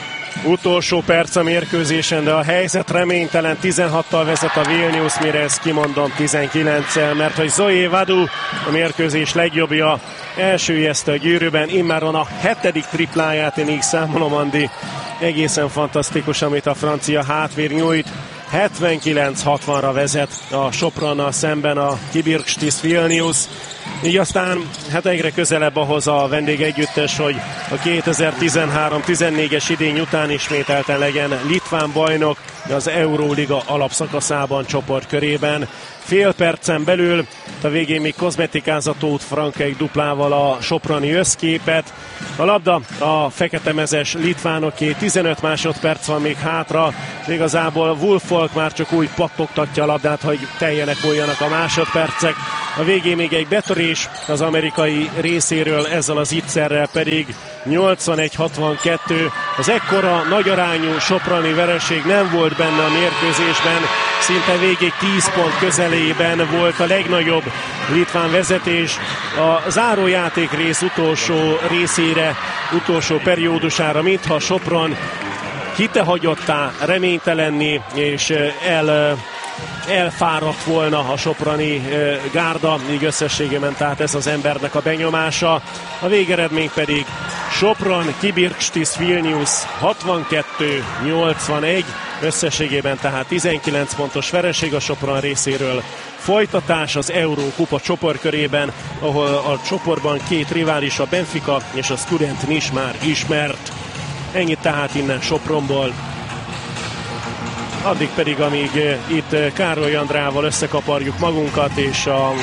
Utolsó perc a mérkőzésen, de a helyzet reménytelen. 16-tal vezet a Vilnius, mire ezt kimondom 19-el, mert hogy Zoe Vadu, a mérkőzés legjobbja, elsüllyeszte a gyűrűben, immáron a 7. tripláját, én így számolom, Andi. Egészen fantasztikus, amit a francia hátvér nyújt. 79-60-ra vezet a Sopronnal szemben a Kibirkštis Vilnius. Így aztán hát egyre közelebb ahhoz a vendégegyüttes, hogy a 2013-14-es idény után ismételten legyen litván bajnok az Euróliga alapszakaszában, csoportkörében. Fél percen belül a végén még kozmetikázatót Frankeik duplával a soproni összképet. A labda a feketemezes litvánoké, 15 másodperc van még hátra, és igazából Wolfolk már csak úgy pattogtatja a labdát, hogy teljenek voljanak a másodpercek. A végén még egy betörés az amerikai részéről, ezzel az ittszerrel pedig 81-62. Az ekkora nagyarányú soproni vereség nem volt benne a mérkőzésben, szinte végig 10 pont közelében volt a legnagyobb litván vezetés. A zárójáték rész utolsó részére, utolsó periódusára, mintha Sopron hitehagyottá, reménytelenné és elfáradt volna a soproni gárda, így összességében tehát ez az embernek a benyomása. A végeredmény pedig Sopron Kibirkštis Vilnius 62-81, összességében tehát 19 pontos vereség a Sopron részéről. Folytatás az Eurókupa csoportkörében, ahol a csoportban két rivális, a Benfica és a Student már ismert. Ennyit tehát innen Sopronból. Addig pedig, amíg itt Károly Andrával összekaparjuk magunkat, és a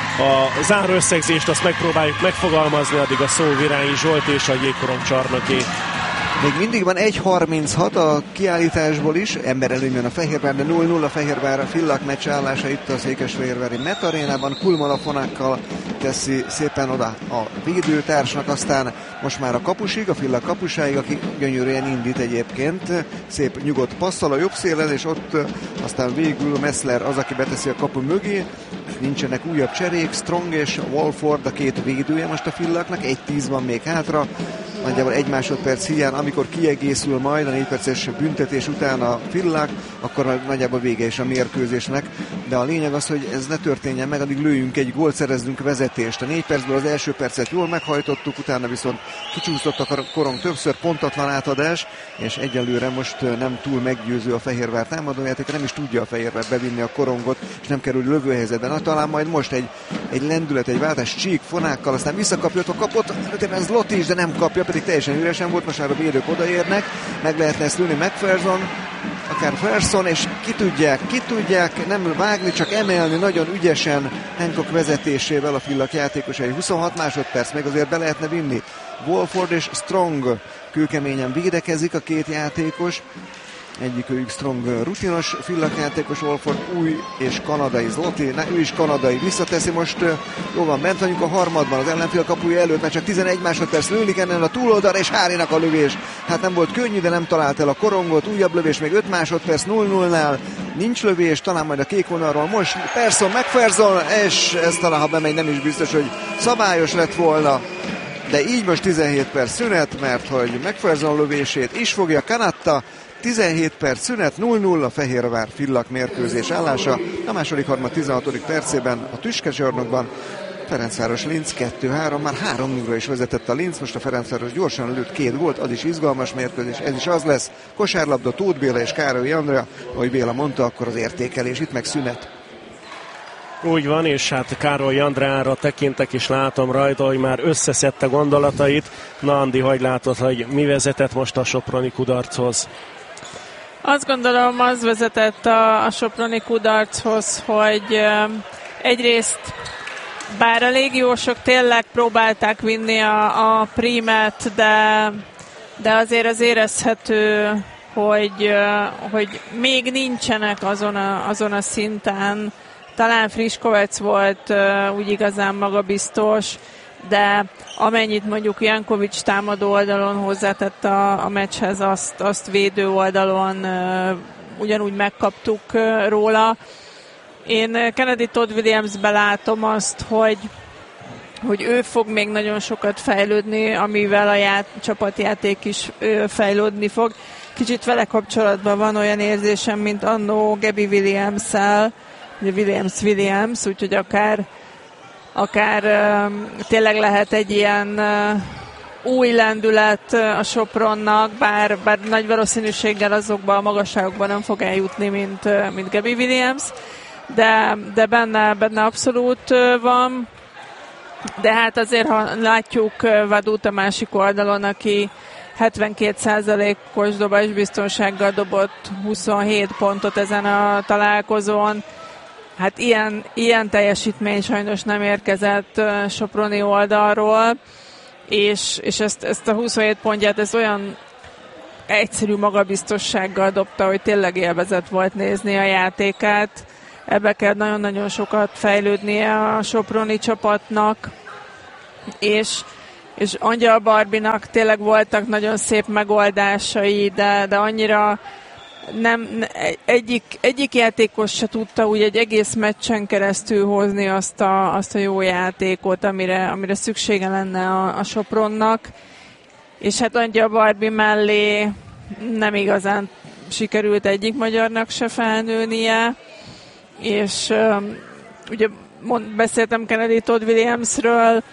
záró összegzést azt megpróbáljuk megfogalmazni, addig a szó Virányi Zsolt és a Jégkorong csarnoké. Még mindig van 1.36 a kiállításból is, emberelőnyben a Fehérvár, de 0-0 a Fehérvár Villach meccs állása itt a székesfehérvári Metarénában. Kulmala fonákkal teszi szépen oda a védőtársnak, aztán most már a kapusig, a Villach kapusáig, aki gyönyörűen indít egyébként. Szép nyugodt passzal a jobb szélen, és ott aztán végül Messler az, aki beteszi a kapu mögé. Nincsenek újabb cserék, Strong és Walford a két védője most a Villachnak, 1-10 van még hátra. Nagyjából 1 másodperc hiány, amikor kiegészül majd a 4 perces büntetés után a Villach, akkor nagyjából vége is a mérkőzésnek. De a lényeg az, hogy ez ne történjen meg, addig lőjünk egy gólt, szerezzünk vezetést. A 4 percből az első percet jól meghajtottuk, utána viszont kicsúszott a Korong többször, pontatlan átadás, és egyelőre most nem túl meggyőző a Fehérvár támadójáték, nem is tudja a Fehérvár bevinni a Korongot, és nem kerül lövőhelyzetben. Na, talán majd most egy lendület, egy váltás Csík fonákkal, aztán visszakapja, kapott, ez Lotti is, de nem kapja, pedig teljesen üresen volt, most már a védők odaérnek, meg lehetne ezt lőni McPherson, akár Persson, és ki tudják nem vágni, csak emelni nagyon ügyesen Hancock vezetésével a Villach játékosai. 26 másodperc, meg azért be lehetne vinni. Walford és Strong kőkeményen védekezik a két játékos. Egyikőjük Strong rutinos Villach játékos, Walford új és kanadai Zloty, ő is kanadai, visszateszi most, jó van, bent vagyunk a harmadban, az ellenfél kapuja előtt, mert csak 11 másodperc lőlik ennen a túloldalra, és Hárinak a lövés. Hát nem volt könnyű, de nem talált el a Korongot, újabb lövés, még 5 másodperc 0-0-nál, nincs lövés, talán majd a kék vonalról most Persson, McPherson, és ez talán, ha bemegy, nem is biztos, hogy szabályos lett volna. De így most 17 perc szünet, mert hogy McPherson lövését is fogja Kanatta. 17 perc szünet, 0-0 a Fehérvár Villach mérkőzés állása. A második harmad 16. percében a Tüskecsarnokban Ferencváros Linz 2-3, már 3-0-ra is vezetett a Linz, most a Ferencváros gyorsan lőtt 2 gólt, az is izgalmas mérkőzés, ez is az lesz. Kosárlabda, Tóth Béla és Károly Andrea, ahogy Béla mondta, akkor az értékelés, itt meg szünet. Úgy van, és hát Károly Andreára tekintek, és látom rajta, hogy már összeszedte gondolatait. Na, Andi, hogy látod, hogy mi vezetett most a soproni kudarchoz? Azt gondolom, az vezetett a soproni kudarchoz, hogy egyrészt bár a légiósok tényleg próbálták vinni a prímet, de azért az érezhető, hogy még nincsenek azon a szinten. Talán Friškovec volt úgy igazán magabiztos, de amennyit mondjuk Jankovics támadó oldalon hozzátett a meccshez, azt védő oldalon ugyanúgy megkaptuk róla. Én Kennedy Todd Williamsbe látom azt, hogy ő fog még nagyon sokat fejlődni, amivel a csapatjáték is fejlődni fog, kicsit vele kapcsolatban van olyan érzésem, mint annó Gabby Williams-szel, Williams, úgyhogy akár tényleg lehet egy ilyen új lendület a Sopronnak, bár nagy valószínűséggel azokban a magasságokban nem fog eljutni, mint Gabby Williams, de benne abszolút van. De hát azért, ha látjuk Vadut a másik oldalon, aki 72%-os dobásbiztonsággal dobott 27 pontot ezen a találkozón, hát ilyen teljesítmény sajnos nem érkezett soproni oldalról, és ezt a 27 pontját ez olyan egyszerű magabiztossággal dobta, hogy tényleg élvezet volt nézni a játékát. Ebbe kell nagyon-nagyon sokat fejlődnie a soproni csapatnak, és Angyal Barbinak tényleg voltak nagyon szép megoldásai, de annyira egyik játékos se tudta úgy egy egész meccsen keresztül hozni azt a jó játékot, amire szüksége lenne a Sopronnak. És hát Angyal Barbie mellé nem igazán sikerült egyik magyarnak se felnőnie, és ugye beszéltem Kennedy Todd Williamsről,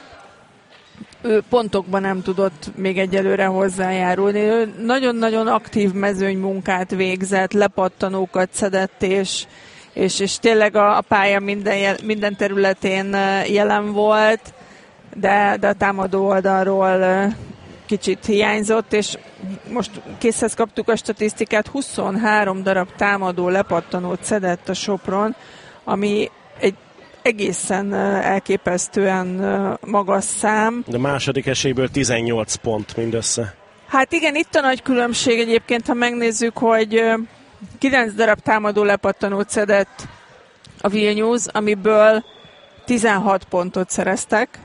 ő pontokban nem tudott még egyelőre hozzájárulni. Ő nagyon-nagyon aktív mezőnymunkát végzett, lepattanókat szedett, és tényleg a pálya minden területén jelen volt, de a támadó oldalról kicsit hiányzott, és most készhez kaptuk a statisztikát, 23 darab támadó lepattanót szedett a Sopron, ami egy egészen elképesztően magas szám. De második esélyből 18 pont mindössze. Hát igen, itt a nagy különbség egyébként, ha megnézzük, hogy 9 darab támadó lepattanót szedett a Vilnius, amiből 16 pontot szereztek,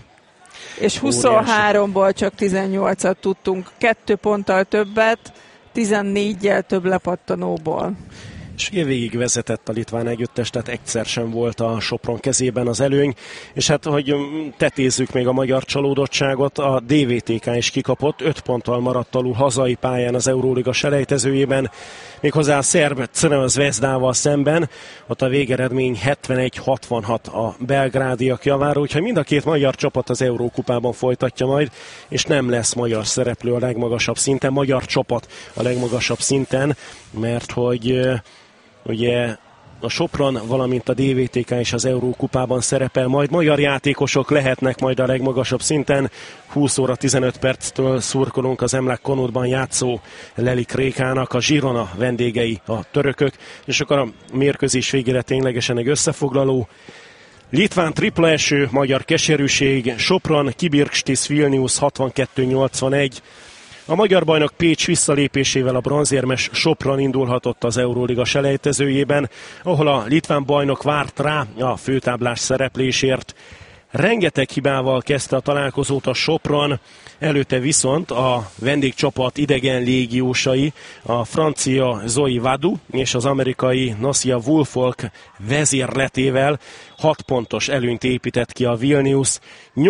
és 23-ból csak 18-at tudtunk, 2 ponttal többet, 14-jel több lepattanóból. És ugye végig vezetett a litván együttes, tehát egyszer sem volt a Sopron kezében az előny, és hát, hogy tetézzük még a magyar csalódottságot, a DVTK is kikapott, 5 ponttal maradt alul hazai pályán az Euróliga selejtezőjében, méghozzá a szerb Crvena Zvezdával szemben, ott a végeredmény 71-66 a belgrádiak javára, úgyhogy mind a két magyar csapat az Eurókupában folytatja majd, és nem lesz magyar szereplő a legmagasabb szinten, magyar csapat a legmagasabb szinten, mert hogy ugye a Sopron, valamint a DVTK és az Eurókupában szerepel, majd magyar játékosok lehetnek majd a legmagasabb szinten. 20 óra 15 perctől szurkolunk az Emlák Konutban játszó Lelik Rékának, a Girona vendégei a törökök, és akkor a mérkőzés végére ténylegesen egy összefoglaló. Litván tripla eső, magyar keserűség, Sopron, Kibirkštis, Vilnius 62-81. A magyar bajnok Pécs visszalépésével a bronzérmes Sopron indulhatott az Euróliga selejtezőjében, ahol a litván bajnok várt rá a főtáblás szereplésért. Rengeteg hibával kezdte a találkozót a Sopron, előtte viszont a vendégcsapat idegen légiósai, a francia Zoe Vadu és az amerikai Nasia Woolfolk vezérletével 6 pontos előnyt épített ki a Vilnius.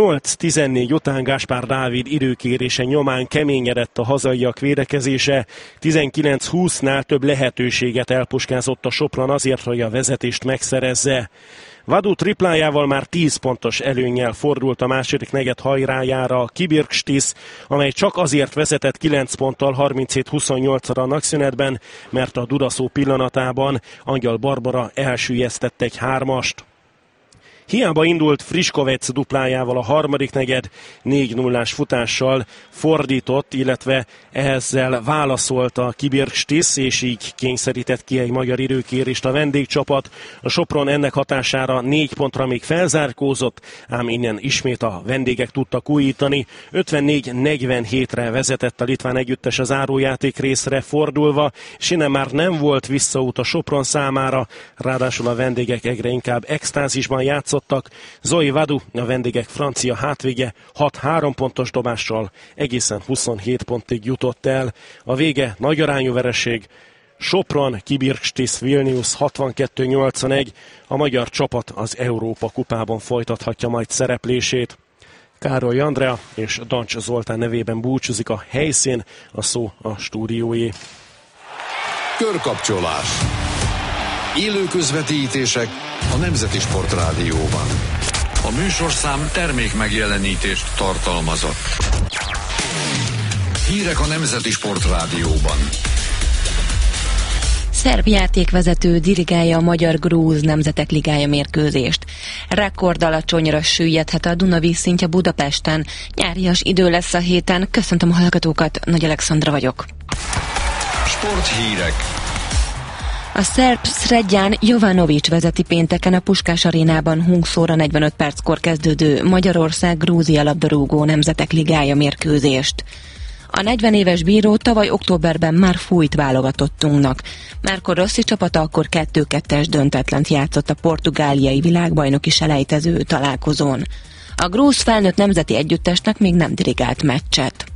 8-14 után Gáspár Dávid időkérése nyomán keményedett a hazaiak védekezése. 19-20-nál több lehetőséget elpuskázott a Sopron azért, hogy a vezetést megszerezze. Vadu triplájával már 10 pontos előnnyel fordult a második negyed hajrájára a Kibirkštis, amely csak azért vezetett 9 ponttal 37-28-ra a nagyszünetben, mert a dudaszó pillanatában Angyal Barbara elsüllyesztett egy 3-ast. Hiába indult Friskovec duplájával a harmadik negyed, 4-0-ás futással fordított, illetve ezzel válaszolt a Kibirkštis, és így kényszerített ki egy magyar időkérést a vendégcsapat. A Sopron ennek hatására 4 pontra még felzárkózott, ám innen ismét a vendégek tudtak újítani. 54-47-re vezetett a litván együttes az zárójáték részre fordulva, és innen már nem volt visszaút a Sopron számára, ráadásul a vendégek egyre inkább extázisban játszott. Zoe Vadu, a vendégek francia hátvége 6-3 pontos dobással egészen 27 pontig jutott el. A vége nagy arányú vereség. Sopron, Kibirkštis, Vilnius 62-81. A magyar csapat az Európa kupában folytathatja majd szereplését. Károly Andrea és Dancs Zoltán nevében búcsúzik a helyszín, a szó a stúdióé. Körkapcsolás. Élő közvetítések a Nemzeti Sportrádióban. A műsorszám termék megjelenítést tartalmazott. Hírek a Nemzeti Sportrádióban. Szerb játékvezető dirigálja a Magyar-Grúz Nemzetek Ligája mérkőzést. Rekord alacsonyra süllyedhet a Duna vízszintje Budapesten. Nyárias idő lesz a héten. Köszöntöm a hallgatókat, Nagy Alexandra vagyok. Sporthírek. A szerb Sredjan Jovanović vezeti pénteken a Puskás arénában 20 óra 45 perckor kezdődő Magyarország-Grúzia labdarúgó Nemzetek Ligája mérkőzést. A 40 éves bíró tavaly októberben már fújt válogatottunknak. Márko Rossi csapata akkor 2-2-es döntetlent játszott a portugáliai világbajnoki selejtező találkozón. A grúz felnőtt nemzeti együttesnek még nem dirigált meccset.